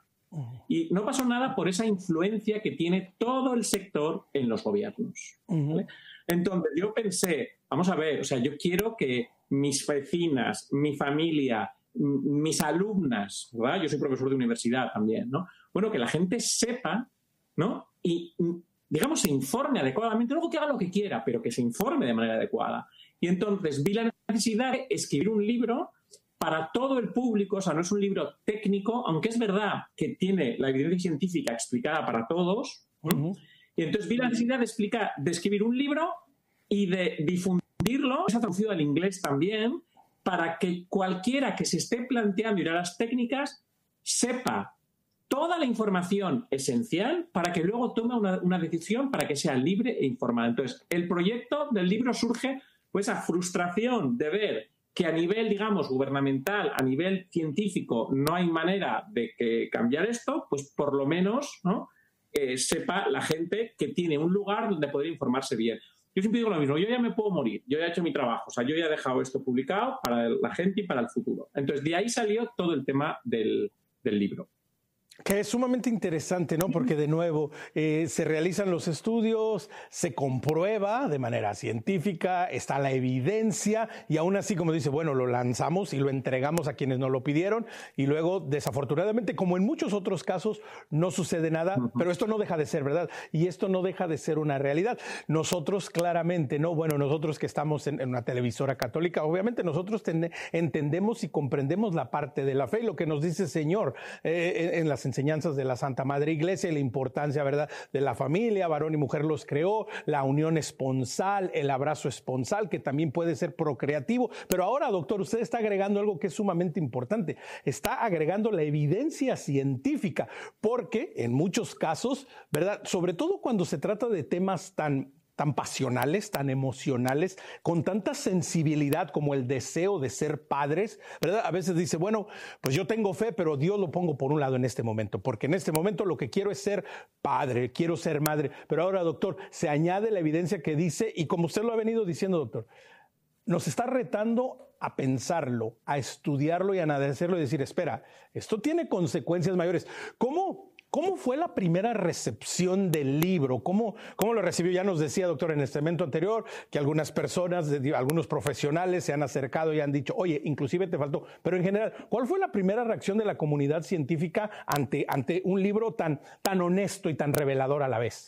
Y no pasó nada por esa influencia que tiene todo el sector en los gobiernos, ¿vale? Entonces yo pensé, vamos a ver, o sea, yo quiero que mis vecinas, mi familia, mis alumnas, ¿verdad? Yo soy profesor de universidad también, ¿no? Bueno, que la gente sepa, ¿no? Y, digamos, se informe adecuadamente, luego que haga lo que quiera, pero que se informe de manera adecuada. Y entonces vi la necesidad de escribir un libro para todo el público, o sea, no es un libro técnico, aunque es verdad que tiene la evidencia científica explicada para todos, ¿no? Uh-huh. Y entonces vi la necesidad de, explicar, de escribir un libro y de difundirlo, está traducido al inglés también, para que cualquiera que se esté planteando ir a las técnicas sepa toda la información esencial para que luego tome una, una decisión para que sea libre e informada. Entonces, el proyecto del libro surge pues esa frustración de ver que a nivel, digamos, gubernamental, a nivel científico, no hay manera de que cambiar esto, pues por lo menos, ¿no?, eh, sepa la gente que tiene un lugar donde poder informarse bien. Yo siempre digo lo mismo, yo ya me puedo morir, yo ya he hecho mi trabajo, o sea, yo ya he dejado esto publicado para la gente y para el futuro. Entonces, de ahí salió todo el tema del, del libro.
Que es sumamente interesante, ¿no? Porque, de nuevo, eh, se realizan los estudios, se comprueba de manera científica, está la evidencia y aún así, como dice, bueno, lo lanzamos y lo entregamos a quienes nos lo pidieron y luego, desafortunadamente, como en muchos otros casos, no sucede nada, uh-huh. pero esto no deja de ser verdad y esto no deja de ser una realidad. Nosotros, claramente, ¿no? Bueno, nosotros que estamos en, en una televisora católica, obviamente nosotros ten, entendemos y comprendemos la parte de la fe y lo que nos dice el Señor eh, en, en las enseñanzas de la Santa Madre Iglesia y la importancia, ¿verdad?, de la familia, varón y mujer los creó, la unión esponsal, el abrazo esponsal, que también puede ser procreativo. Pero ahora, doctor, usted está agregando algo que es sumamente importante. Está agregando la evidencia científica, porque en muchos casos, ¿verdad?, sobre todo cuando se trata de temas tan tan pasionales, tan emocionales, con tanta sensibilidad como el deseo de ser padres, ¿verdad? A veces dice, bueno, pues yo tengo fe, pero Dios lo pongo por un lado en este momento, porque en este momento lo que quiero es ser padre, quiero ser madre. Pero ahora, doctor, se añade la evidencia que dice, y como usted lo ha venido diciendo, doctor, nos está retando a pensarlo, a estudiarlo y a analizarlo y decir, espera, esto tiene consecuencias mayores. ¿Cómo? ¿Cómo fue la primera recepción del libro? ¿Cómo, cómo lo recibió? Ya nos decía, doctor, en el segmento anterior, que algunas personas, algunos profesionales se han acercado y han dicho, oye, inclusive te faltó. Pero en general, ¿cuál fue la primera reacción de la comunidad científica ante, ante un libro tan, tan honesto y tan revelador a la vez?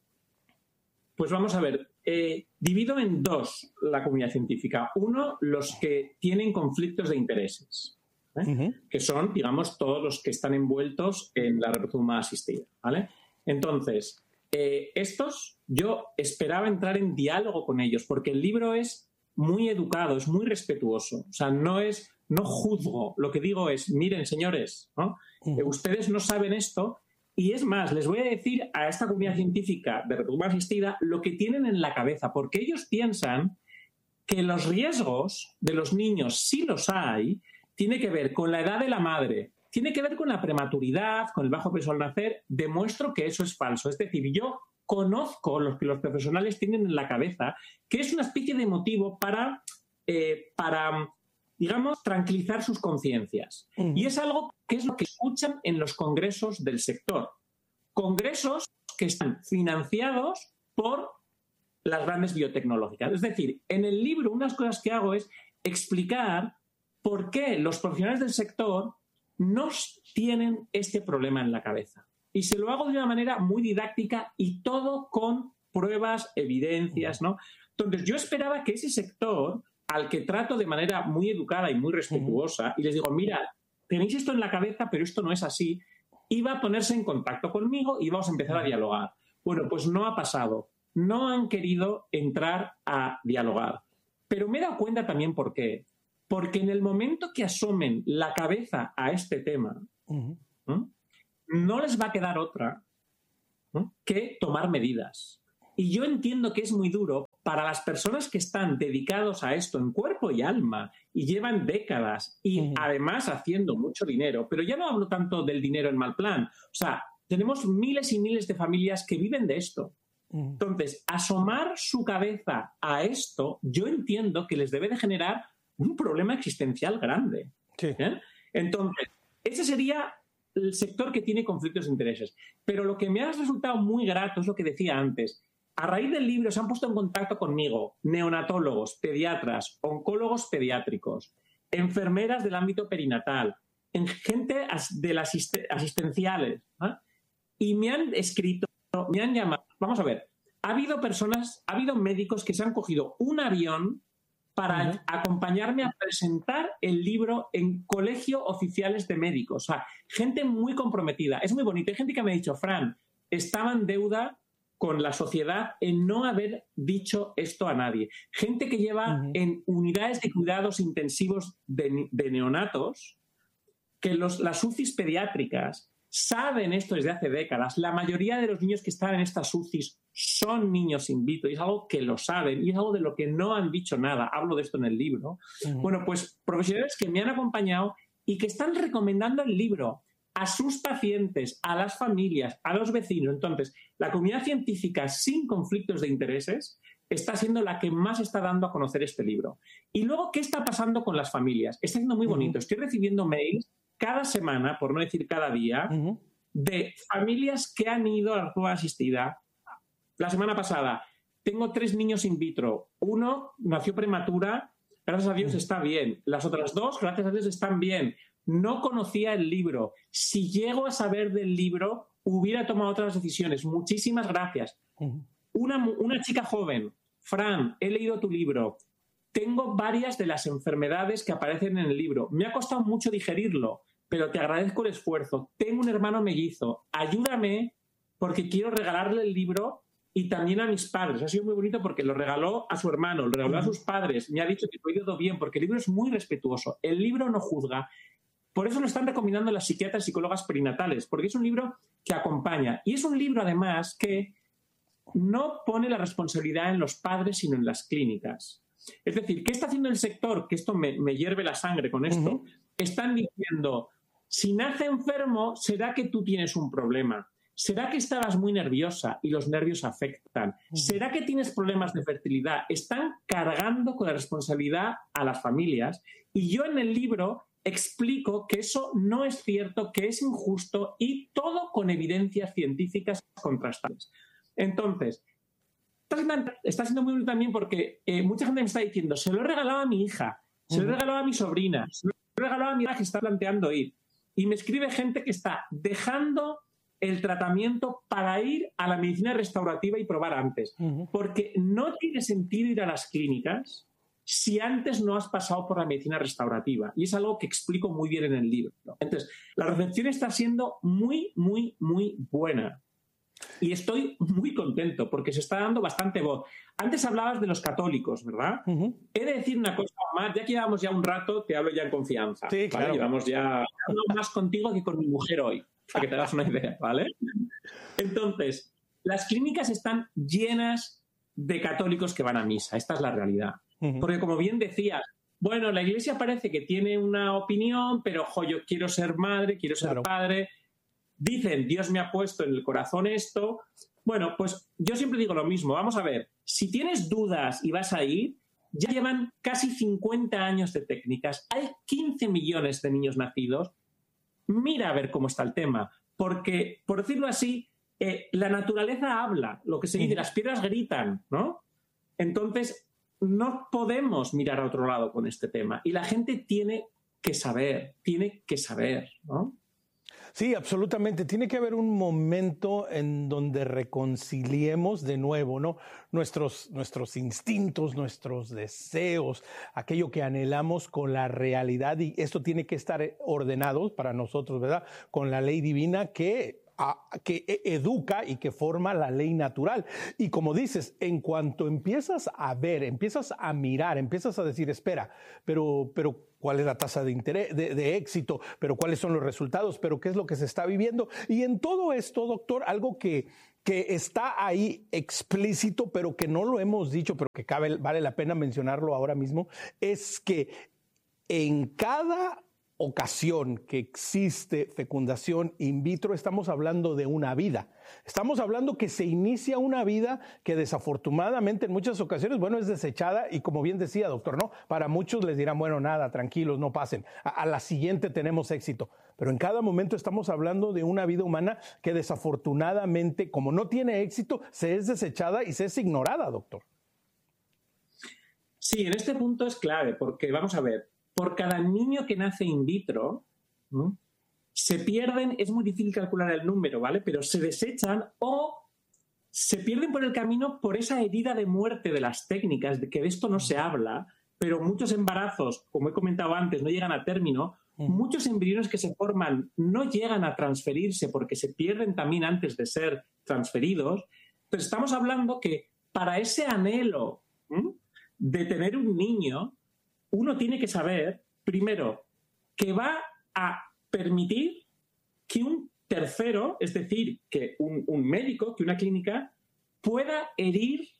Pues vamos a ver, eh, divido en dos la comunidad científica. Uno, los que tienen conflictos de intereses. ¿Eh? Uh-huh. Que son, digamos, todos los que están envueltos en la reproducción humana asistida, ¿vale? Entonces, eh, estos, yo esperaba entrar en diálogo con ellos, porque el libro es muy educado, es muy respetuoso, o sea, no es, no juzgo, lo que digo es, miren, señores, ¿no? Uh-huh. eh, ustedes no saben esto, y es más, les voy a decir a esta comunidad científica de reproducción humana asistida lo que tienen en la cabeza, porque ellos piensan que los riesgos de los niños, si los hay, tiene que ver con la edad de la madre, tiene que ver con la prematuridad, con el bajo peso al nacer. Demuestro que eso es falso. Es decir, yo conozco lo que los profesionales tienen en la cabeza, que es una especie de motivo para, eh, para digamos, tranquilizar sus conciencias. Uh-huh. Y es algo que es lo que escuchan en los congresos del sector. Congresos que están financiados por las grandes biotecnológicas. Es decir, en el libro unas cosas que hago es explicar por qué los profesionales del sector no tienen este problema en la cabeza. Y se lo hago de una manera muy didáctica y todo con pruebas, evidencias, ¿no? Entonces, yo esperaba que ese sector, al que trato de manera muy educada y muy respetuosa, y les digo, mira, tenéis esto en la cabeza, pero esto no es así, iba a ponerse en contacto conmigo y vamos a empezar a dialogar. Bueno, pues no ha pasado. No han querido entrar a dialogar. Pero me he dado cuenta también por qué. Porque en el momento que asomen la cabeza a este tema, uh-huh. ¿no? no les va a quedar otra, ¿no? que tomar medidas. Y yo entiendo que es muy duro para las personas que están dedicados a esto en cuerpo y alma y llevan décadas y uh-huh. además haciendo mucho dinero, pero ya no hablo tanto del dinero en mal plan. O sea, tenemos miles y miles de familias que viven de esto. Uh-huh. Entonces, asomar su cabeza a esto, yo entiendo que les debe de generar un problema existencial grande. Sí. ¿eh? Entonces, ese sería el sector que tiene conflictos de intereses. Pero lo que me ha resultado muy grato es lo que decía antes. A raíz del libro se han puesto en contacto conmigo neonatólogos, pediatras, oncólogos pediátricos, enfermeras del ámbito perinatal, gente de las asistenciales, ¿eh? y me han escrito, me han llamado. Vamos a ver, ha habido personas, ha habido médicos que se han cogido un avión para uh-huh. acompañarme a presentar el libro en colegio oficiales de médicos. O sea, gente muy comprometida. Es muy bonito. Hay gente que me ha dicho, Fran, estaba en deuda con la sociedad en no haber dicho esto a nadie. Gente que lleva uh-huh. en unidades de cuidados intensivos de, de neonatos, que los, las U C Is pediátricas saben esto desde hace décadas. La mayoría de los niños que están en estas U C Is son niños in vitro y es algo que lo saben y es algo de lo que no han dicho nada. Hablo de esto en el libro. Uh-huh. Bueno, pues profesionales que me han acompañado y que están recomendando el libro a sus pacientes, a las familias, a los vecinos. Entonces, la comunidad científica sin conflictos de intereses está siendo la que más está dando a conocer este libro. Y luego, ¿qué está pasando con las familias? Está siendo muy bonito. Uh-huh. Estoy recibiendo mails cada semana, por no decir cada día, uh-huh. de familias que han ido a la prueba asistida. La semana pasada, tengo tres niños in vitro. Uno nació prematura, gracias a Dios uh-huh. está bien. Las otras dos, gracias a Dios, están bien. No conocía el libro. Si llego a saber del libro, hubiera tomado otras decisiones. Muchísimas gracias. Uh-huh. Una, una chica joven, Fran, he leído tu libro. Tengo varias de las enfermedades que aparecen en el libro. Me ha costado mucho digerirlo, pero te agradezco el esfuerzo. Tengo un hermano mellizo. Ayúdame porque quiero regalarle el libro y también a mis padres. Ha sido muy bonito porque lo regaló a su hermano, lo regaló uh-huh. a sus padres. Me ha dicho que lo ha ido bien porque el libro es muy respetuoso. El libro no juzga. Por eso lo están recomendando las psiquiatras y psicólogas perinatales, porque es un libro que acompaña. Y es un libro, además, que no pone la responsabilidad en los padres, sino en las clínicas. Es decir, ¿qué está haciendo el sector? Que esto me, me hierve la sangre con esto. Uh-huh. Están diciendo, si nace enfermo, será que tú tienes un problema. ¿Será que estabas muy nerviosa y los nervios afectan? Uh-huh. ¿Será que tienes problemas de fertilidad? Están cargando con la responsabilidad a las familias. Y yo en el libro explico que eso no es cierto, que es injusto y todo con evidencias científicas contrastadas. Entonces, está siendo muy bonito también porque eh, mucha gente me está diciendo, se lo he regalado a mi hija, se lo he regalado a mi sobrina, se lo he regalado a mi hija que está planteando ir. Y me escribe gente que está dejando el tratamiento para ir a la medicina restaurativa y probar antes. Uh-huh. Porque no tiene sentido ir a las clínicas si antes no has pasado por la medicina restaurativa. Y es algo que explico muy bien en el libro. Entonces, la recepción está siendo muy, muy, muy buena. Y estoy muy contento porque se está dando bastante voz. Antes hablabas de los católicos, ¿verdad? Uh-huh. He de decir una cosa más. Ya que llevamos ya un rato, te hablo ya en confianza. Sí, claro. ¿Vale? Llevamos ya hablo más contigo que con mi mujer hoy, para que te hagas una idea, ¿vale? Entonces, las clínicas están llenas de católicos que van a misa. Esta es la realidad. Uh-huh. Porque, como bien decías, bueno, la Iglesia parece que tiene una opinión, pero, jo, yo quiero ser madre, quiero ser claro. padre. Dicen, Dios me ha puesto en el corazón esto. Bueno, pues yo siempre digo lo mismo. Vamos a ver, si tienes dudas y vas a ir, ya llevan casi cincuenta años de técnicas. Hay quince millones de niños nacidos. Mira a ver cómo está el tema. Porque, por decirlo así, eh, la naturaleza habla. Lo que se dice, uh-huh. las piedras gritan, ¿no? Entonces, no podemos mirar a otro lado con este tema. Y la gente tiene que saber, tiene que saber, ¿no?
Sí, absolutamente. Tiene que haber un momento en donde reconciliemos de nuevo, ¿no? Nuestros, nuestros instintos, nuestros deseos, aquello que anhelamos con la realidad. Y esto tiene que estar ordenado para nosotros, ¿verdad? Con la ley divina que a, que educa y que forma la ley natural. Y como dices, en cuanto empiezas a ver, empiezas a mirar, empiezas a decir, espera, pero, pero ¿cuál es la tasa de, interés, de, de éxito? ¿Pero cuáles son los resultados? ¿Pero qué es lo que se está viviendo? Y en todo esto, doctor, algo que, que está ahí explícito, pero que no lo hemos dicho, pero que cabe, vale la pena mencionarlo ahora mismo, es que en cada ocasión que existe fecundación in vitro, estamos hablando de una vida. Estamos hablando que se inicia una vida que desafortunadamente en muchas ocasiones, bueno, es desechada y como bien decía, doctor, ¿no? Para muchos les dirán, bueno, nada, tranquilos, no pasen. A, a la siguiente tenemos éxito. Pero en cada momento estamos hablando de una vida humana que desafortunadamente, como no tiene éxito, se es desechada y se es ignorada, doctor.
Sí, en este punto es clave porque, vamos a ver, por cada niño que nace in vitro, ¿no?, se pierden, es muy difícil calcular el número, ¿vale? Pero se desechan o se pierden por el camino por esa herida de muerte de las técnicas, de que de esto no se habla, pero muchos embarazos, como he comentado antes, no llegan a término. Mm. Muchos embriones que se forman no llegan a transferirse porque se pierden también antes de ser transferidos. Pero estamos hablando que para ese anhelo, ¿m?, de tener un niño, uno tiene que saber, primero, que va a permitir que un tercero, es decir, que un, un médico, que una clínica, pueda herir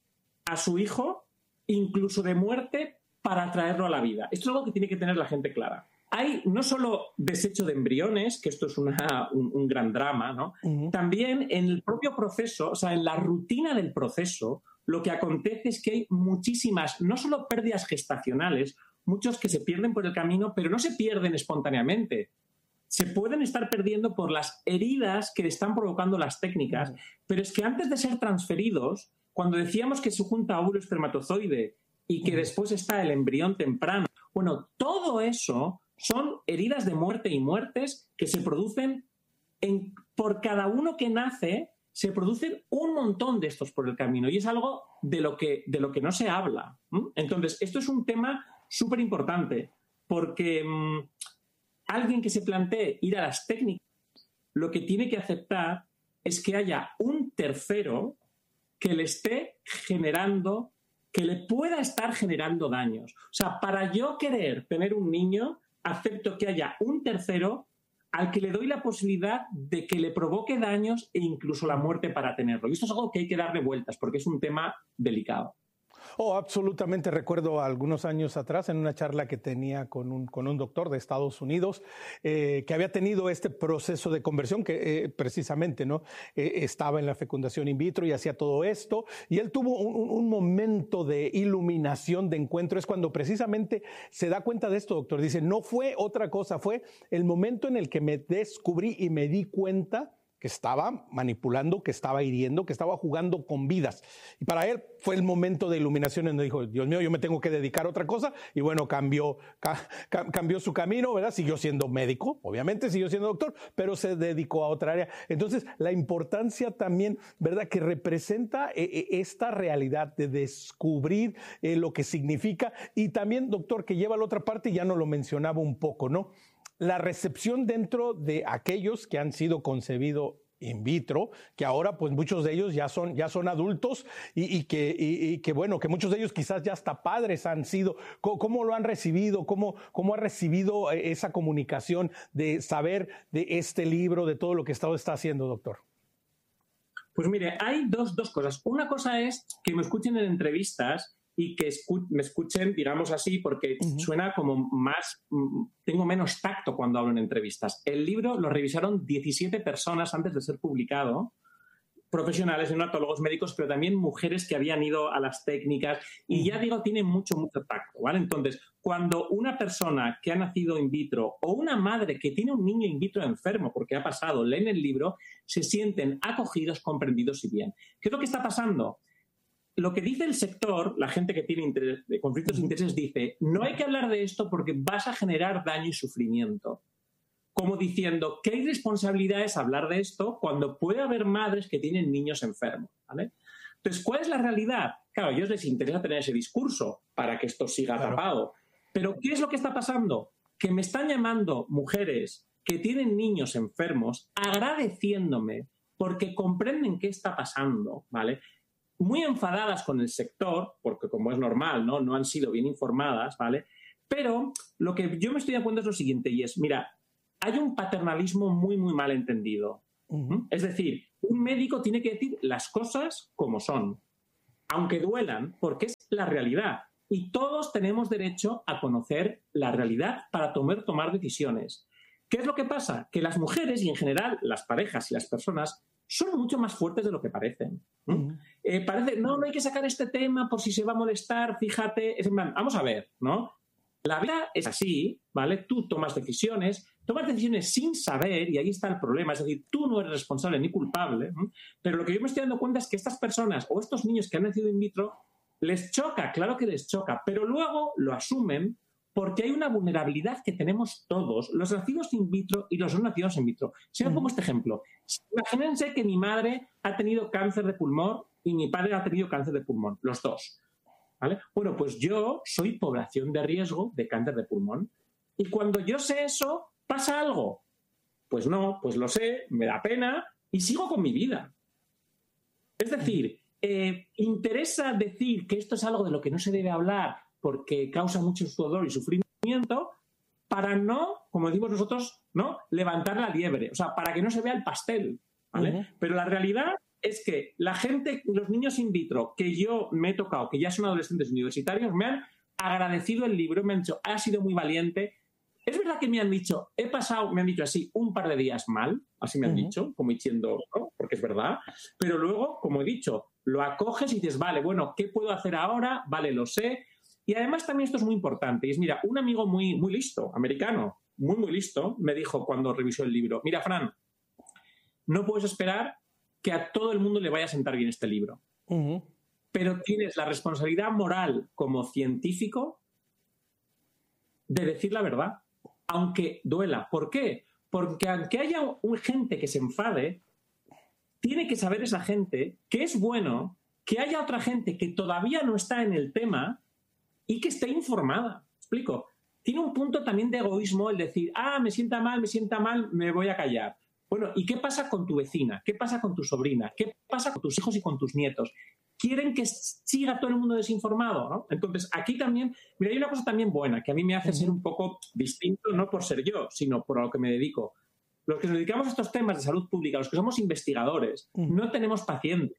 a su hijo, incluso de muerte, para traerlo a la vida. Esto es algo que tiene que tener la gente clara. Hay no solo desecho de embriones, que esto es una, un, un gran drama, ¿no? Uh-huh. También en el propio proceso, o sea, en la rutina del proceso, lo que acontece es que hay muchísimas, no solo pérdidas gestacionales, muchos que se pierden por el camino, pero no se pierden espontáneamente. Se pueden estar perdiendo por las heridas que están provocando las técnicas, uh-huh. pero es que antes de ser transferidos, cuando decíamos que se junta óvulo espermatozoide y que uh-huh. después está el embrión temprano, bueno, todo eso son heridas de muerte y muertes que se producen en, por cada uno que nace. Se producen un montón de estos por el camino y es algo de lo que, de lo que no se habla. ¿Mm? Entonces, esto es un tema súper importante porque mmm, alguien que se plantee ir a las técnicas, lo que tiene que aceptar es que haya un tercero que le esté generando, que le pueda estar generando daños. O sea, para yo querer tener un niño, acepto que haya un tercero al que le doy la posibilidad de que le provoque daños e incluso la muerte para tenerlo. Y esto es algo que hay que darle vueltas porque es un tema delicado.
Oh, absolutamente. Recuerdo algunos años atrás en una charla que tenía con un, con un doctor de Estados Unidos eh, que había tenido este proceso de conversión que eh, precisamente no eh, estaba en la fecundación in vitro y hacía todo esto. Y él tuvo un, un momento de iluminación, de encuentro. Es cuando precisamente se da cuenta de esto, doctor. Dice, no fue otra cosa, fue el momento en el que me descubrí y me di cuenta que estaba manipulando, que estaba hiriendo, que estaba jugando con vidas. Y para él fue el momento de iluminación en donde dijo, Dios mío, yo me tengo que dedicar a otra cosa. Y bueno, cambió, ca, cambió su camino, ¿verdad? Siguió siendo médico, obviamente siguió siendo doctor, pero se dedicó a otra área. Entonces, la importancia también, ¿verdad?, que representa eh, esta realidad de descubrir eh, lo que significa. Y también, doctor, que lleva a la otra parte, ya nos lo mencionaba un poco, ¿no? La recepción dentro de aquellos que han sido concebidos in vitro, que ahora pues muchos de ellos ya son, ya son adultos y, y, que, y, y que bueno, que muchos de ellos quizás ya hasta padres han sido. ¿Cómo, cómo lo han recibido? ¿Cómo, cómo ha recibido esa comunicación de saber de este libro, de todo lo que está, está haciendo, doctor?
Pues mire, hay dos, dos cosas. Una cosa es que me escuchen en entrevistas y que escu- me escuchen, digamos así, porque uh-huh. suena como más, tengo menos tacto cuando hablo en entrevistas. El libro lo revisaron diecisiete personas antes de ser publicado, profesionales, neonatólogos, médicos, pero también mujeres que habían ido a las técnicas y uh-huh. ya digo, tiene mucho, mucho tacto, ¿vale? Entonces, cuando una persona que ha nacido in vitro o una madre que tiene un niño in vitro enfermo, porque ha pasado, leen el libro, se sienten acogidos, comprendidos y bien. ¿Qué es lo que está pasando? Lo que dice el sector, la gente que tiene interés, de conflictos de intereses, dice, no hay que hablar de esto porque vas a generar daño y sufrimiento. Como diciendo, ¿qué irresponsabilidad es hablar de esto cuando puede haber madres que tienen niños enfermos? ¿Vale? Entonces, ¿cuál es la realidad? Claro, a ellos les interesa tener ese discurso para que esto siga claro. tapado. Pero, ¿qué es lo que está pasando? Que me están llamando mujeres que tienen niños enfermos agradeciéndome porque comprenden qué está pasando, ¿vale? Muy enfadadas con el sector, porque como es normal, ¿no? No han sido bien informadas, ¿vale? Pero lo que yo me estoy dando cuenta es lo siguiente, y es, mira, hay un paternalismo muy, muy mal entendido. Uh-huh. Es decir, un médico tiene que decir las cosas como son, aunque duelan, porque es la realidad. Y todos tenemos derecho a conocer la realidad para tomar, tomar decisiones. ¿Qué es lo que pasa? Que las mujeres y en general las parejas y las personas son mucho más fuertes de lo que parecen. ¿Mm? Uh-huh. Eh, parece, no, no hay que sacar este tema por si se va a molestar, fíjate. Es en plan, vamos a ver, ¿no? La vida es así, ¿vale? Tú tomas decisiones, tomas decisiones sin saber y ahí está el problema. Es decir, tú no eres responsable ni culpable, ¿no? Pero lo que yo me estoy dando cuenta es que estas personas o estos niños que han nacido in vitro les choca, claro que les choca, pero luego lo asumen porque hay una vulnerabilidad que tenemos todos, los nacidos in vitro y los no nacidos in vitro. Si yo pongo este ejemplo, imagínense que mi madre ha tenido cáncer de pulmón y mi padre ha tenido cáncer de pulmón, los dos. ¿Vale? Bueno, pues yo soy población de riesgo de cáncer de pulmón. Y cuando yo sé eso, ¿pasa algo? Pues no, pues lo sé, me da pena y sigo con mi vida. Es decir, eh, interesa decir que esto es algo de lo que no se debe hablar porque causa mucho sudor y sufrimiento para no, como decimos nosotros, ¿no? levantar la liebre, o sea, para que no se vea el pastel, ¿vale? Uh-huh. Pero la realidad es que la gente, los niños in vitro que yo me he tocado, que ya son adolescentes universitarios, me han agradecido el libro, me han dicho, ha sido muy valiente. Es verdad que me han dicho, he pasado, me han dicho así, un par de días mal, así me han uh-huh. dicho, como diciendo, ¿no? Porque es verdad, pero luego, como he dicho, lo acoges y dices, vale, bueno, ¿qué puedo hacer ahora? Vale, lo sé. Y además también esto es muy importante, y es, mira, un amigo muy, muy listo, americano, muy, muy listo, me dijo cuando revisó el libro, mira, Fran, no puedes esperar que a todo el mundo le vaya a sentar bien este libro. Uh-huh. Pero tienes la responsabilidad moral como científico de decir la verdad, aunque duela. ¿Por qué? Porque aunque haya un, gente que se enfade, tiene que saber esa gente que es bueno que haya otra gente que todavía no está en el tema y que esté informada. ¿Explico? Tiene un punto también de egoísmo el decir, ah, me sienta mal, me sienta mal, me voy a callar. Bueno, ¿y qué pasa con tu vecina? ¿Qué pasa con tu sobrina? ¿Qué pasa con tus hijos y con tus nietos? ¿Quieren que siga todo el mundo desinformado? ¿No? Entonces, aquí también, mira, hay una cosa también buena que a mí me hace ser un poco distinto, no por ser yo, sino por lo que me dedico. Los que nos dedicamos a estos temas de salud pública, los que somos investigadores, no tenemos pacientes.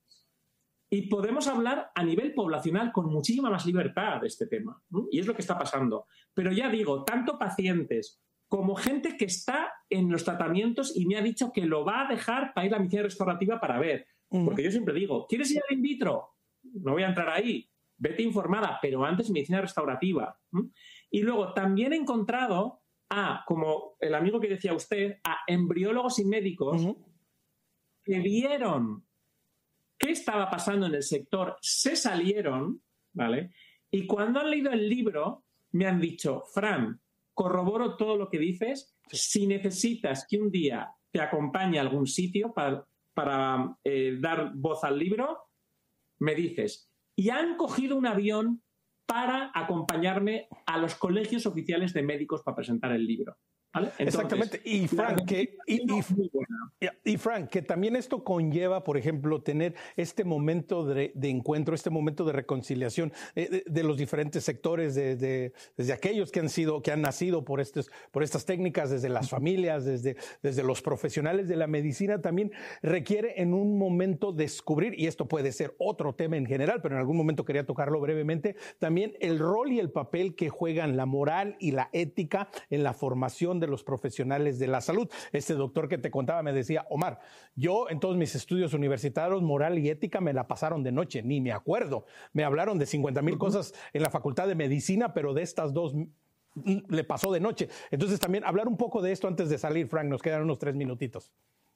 Y podemos hablar a nivel poblacional con muchísima más libertad de este tema, ¿no? Y es lo que está pasando. Pero ya digo, tanto pacientes como gente que está en los tratamientos y me ha dicho que lo va a dejar para ir a la medicina restaurativa para ver. Uh-huh. Porque yo siempre digo, ¿quieres ir al in vitro? No voy a entrar ahí. Vete informada, pero antes medicina restaurativa. ¿Mm? Y luego también he encontrado a, como el amigo que decía usted, a embriólogos y médicos uh-huh. que vieron qué estaba pasando en el sector, se salieron, ¿vale? Y cuando han leído el libro, me han dicho, Fran, corroboro todo lo que dices. Sí. Si necesitas que un día te acompañe a algún sitio para, para eh, dar voz al libro, me dices. Y han cogido un avión para acompañarme a los colegios oficiales de médicos para presentar el libro. ¿Vale? Entonces,
exactamente. Y Frank, que, y, y, y Frank, que también esto conlleva, por ejemplo, tener este momento de, de encuentro, este momento de reconciliación eh, de, de los diferentes sectores, de, de, desde aquellos que han sido, que han nacido por estos, por estas técnicas, desde las familias, desde, desde los profesionales de la medicina, también requiere en un momento descubrir, y esto puede ser otro tema en general, pero en algún momento quería tocarlo brevemente, también el rol y el papel que juegan la moral y la ética en la formación de los profesionales de la salud. Este doctor que te contaba me decía, Omar, yo en todos mis estudios universitarios, moral y ética me la pasaron de noche, ni me acuerdo. Me hablaron de cincuenta mil uh-huh. cosas en la Facultad de Medicina, pero de estas dos le pasó de noche. Entonces también hablar un poco de esto antes de salir, Frank, nos quedan unos tres minutitos.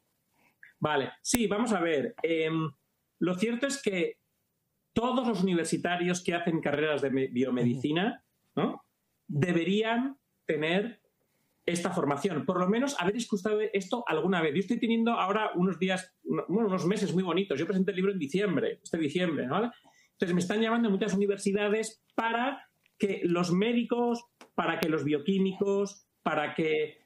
Vale, sí, vamos a ver. Eh, lo cierto es que todos los universitarios que hacen carreras de biomedicina, ¿no? deberían tener esta formación, por lo menos haber escuchado esto alguna vez. Yo estoy teniendo ahora unos días, bueno, unos meses muy bonitos. Yo presenté el libro en diciembre, este diciembre, ¿vale? Entonces me están llamando a muchas universidades para que los médicos, para que los bioquímicos, para que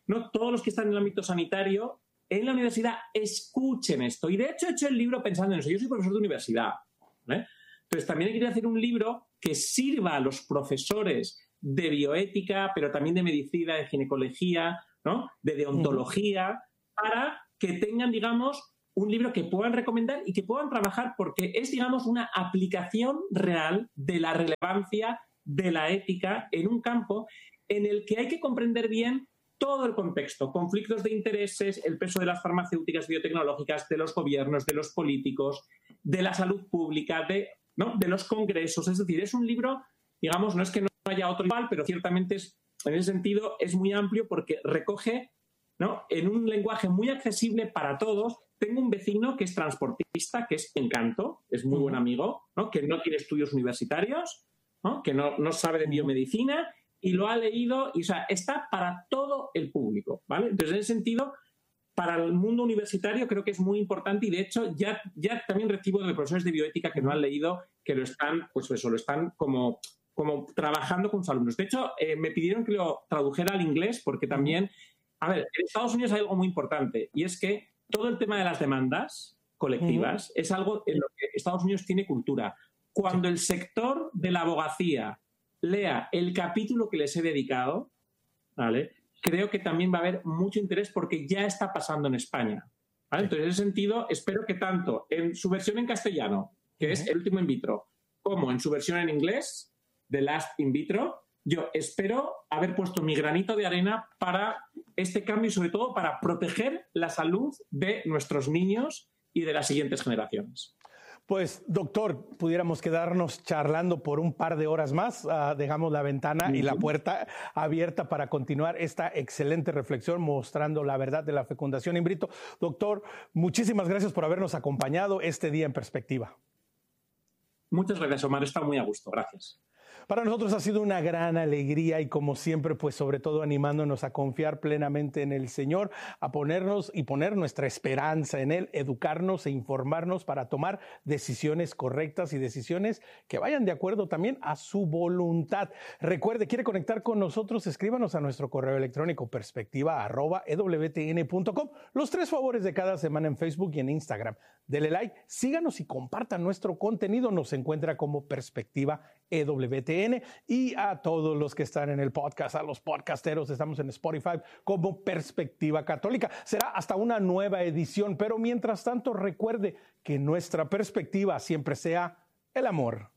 no todos los que están en el ámbito sanitario, en la universidad, escuchen esto. Y de hecho he hecho el libro pensando en eso. Yo soy profesor de universidad, ¿vale? Entonces también he querido hacer un libro que sirva a los profesores de bioética, pero también de medicina, de ginecología, ¿no? De deontología, uh-huh. para que tengan, digamos, un libro que puedan recomendar y que puedan trabajar, porque es, digamos, una aplicación real de la relevancia de la ética en un campo en el que hay que comprender bien todo el contexto, conflictos de intereses, el peso de las farmacéuticas biotecnológicas, de los gobiernos, de los políticos, de la salud pública, de, ¿no? de los congresos. Es decir, es un libro, digamos, no es que no haya otro igual, pero ciertamente es, en ese sentido es muy amplio porque recoge, ¿no? en un lenguaje muy accesible para todos. Tengo un vecino que es transportista, que es Encanto, es muy buen amigo, ¿no? que no tiene estudios universitarios, ¿no? que no, no sabe de biomedicina, y lo ha leído, y o sea, está para todo el público, ¿vale? Entonces, en ese sentido, para el mundo universitario creo que es muy importante, y de hecho ya, ya también recibo de profesores de bioética que no han leído, que lo están, pues eso, lo están como, como trabajando con sus alumnos. De hecho, eh, me pidieron que lo tradujera al inglés, porque también, a ver, en Estados Unidos hay algo muy importante, y es que todo el tema de las demandas colectivas uh-huh. es algo en lo que Estados Unidos tiene cultura. Cuando sí. el sector de la abogacía lea el capítulo que les he dedicado, ¿vale? creo que también va a haber mucho interés porque ya está pasando en España. ¿vale? Sí. Entonces, en ese sentido, espero que tanto en su versión en castellano, que uh-huh. es El último in vitro, como en su versión en inglés, The Last in vitro, yo espero haber puesto mi granito de arena para este cambio y, sobre todo, para proteger la salud de nuestros niños y de las siguientes generaciones.
Pues, doctor, pudiéramos quedarnos charlando por un par de horas más. Uh, dejamos la ventana uh-huh. y la puerta abierta para continuar esta excelente reflexión mostrando la verdad de la fecundación in vitro. Doctor, muchísimas gracias por habernos acompañado este día en Perspectiva.
Muchas gracias, Omar. Está muy a gusto. Gracias.
Para nosotros ha sido una gran alegría y, como siempre, pues sobre todo animándonos a confiar plenamente en el Señor, a ponernos y poner nuestra esperanza en Él, educarnos e informarnos para tomar decisiones correctas y decisiones que vayan de acuerdo también a su voluntad. Recuerde, quiere conectar con nosotros, escríbanos a nuestro correo electrónico perspectiva arroba e w t n punto com. Los tres favores de cada semana en Facebook y en Instagram. Dele like, síganos y compartan nuestro contenido. Nos encuentra como Perspectiva E W T N, y a todos los que están en el podcast, a los podcasteros, estamos en Spotify como Perspectiva Católica. Será hasta una nueva edición, pero mientras tanto recuerde que nuestra perspectiva siempre sea el amor.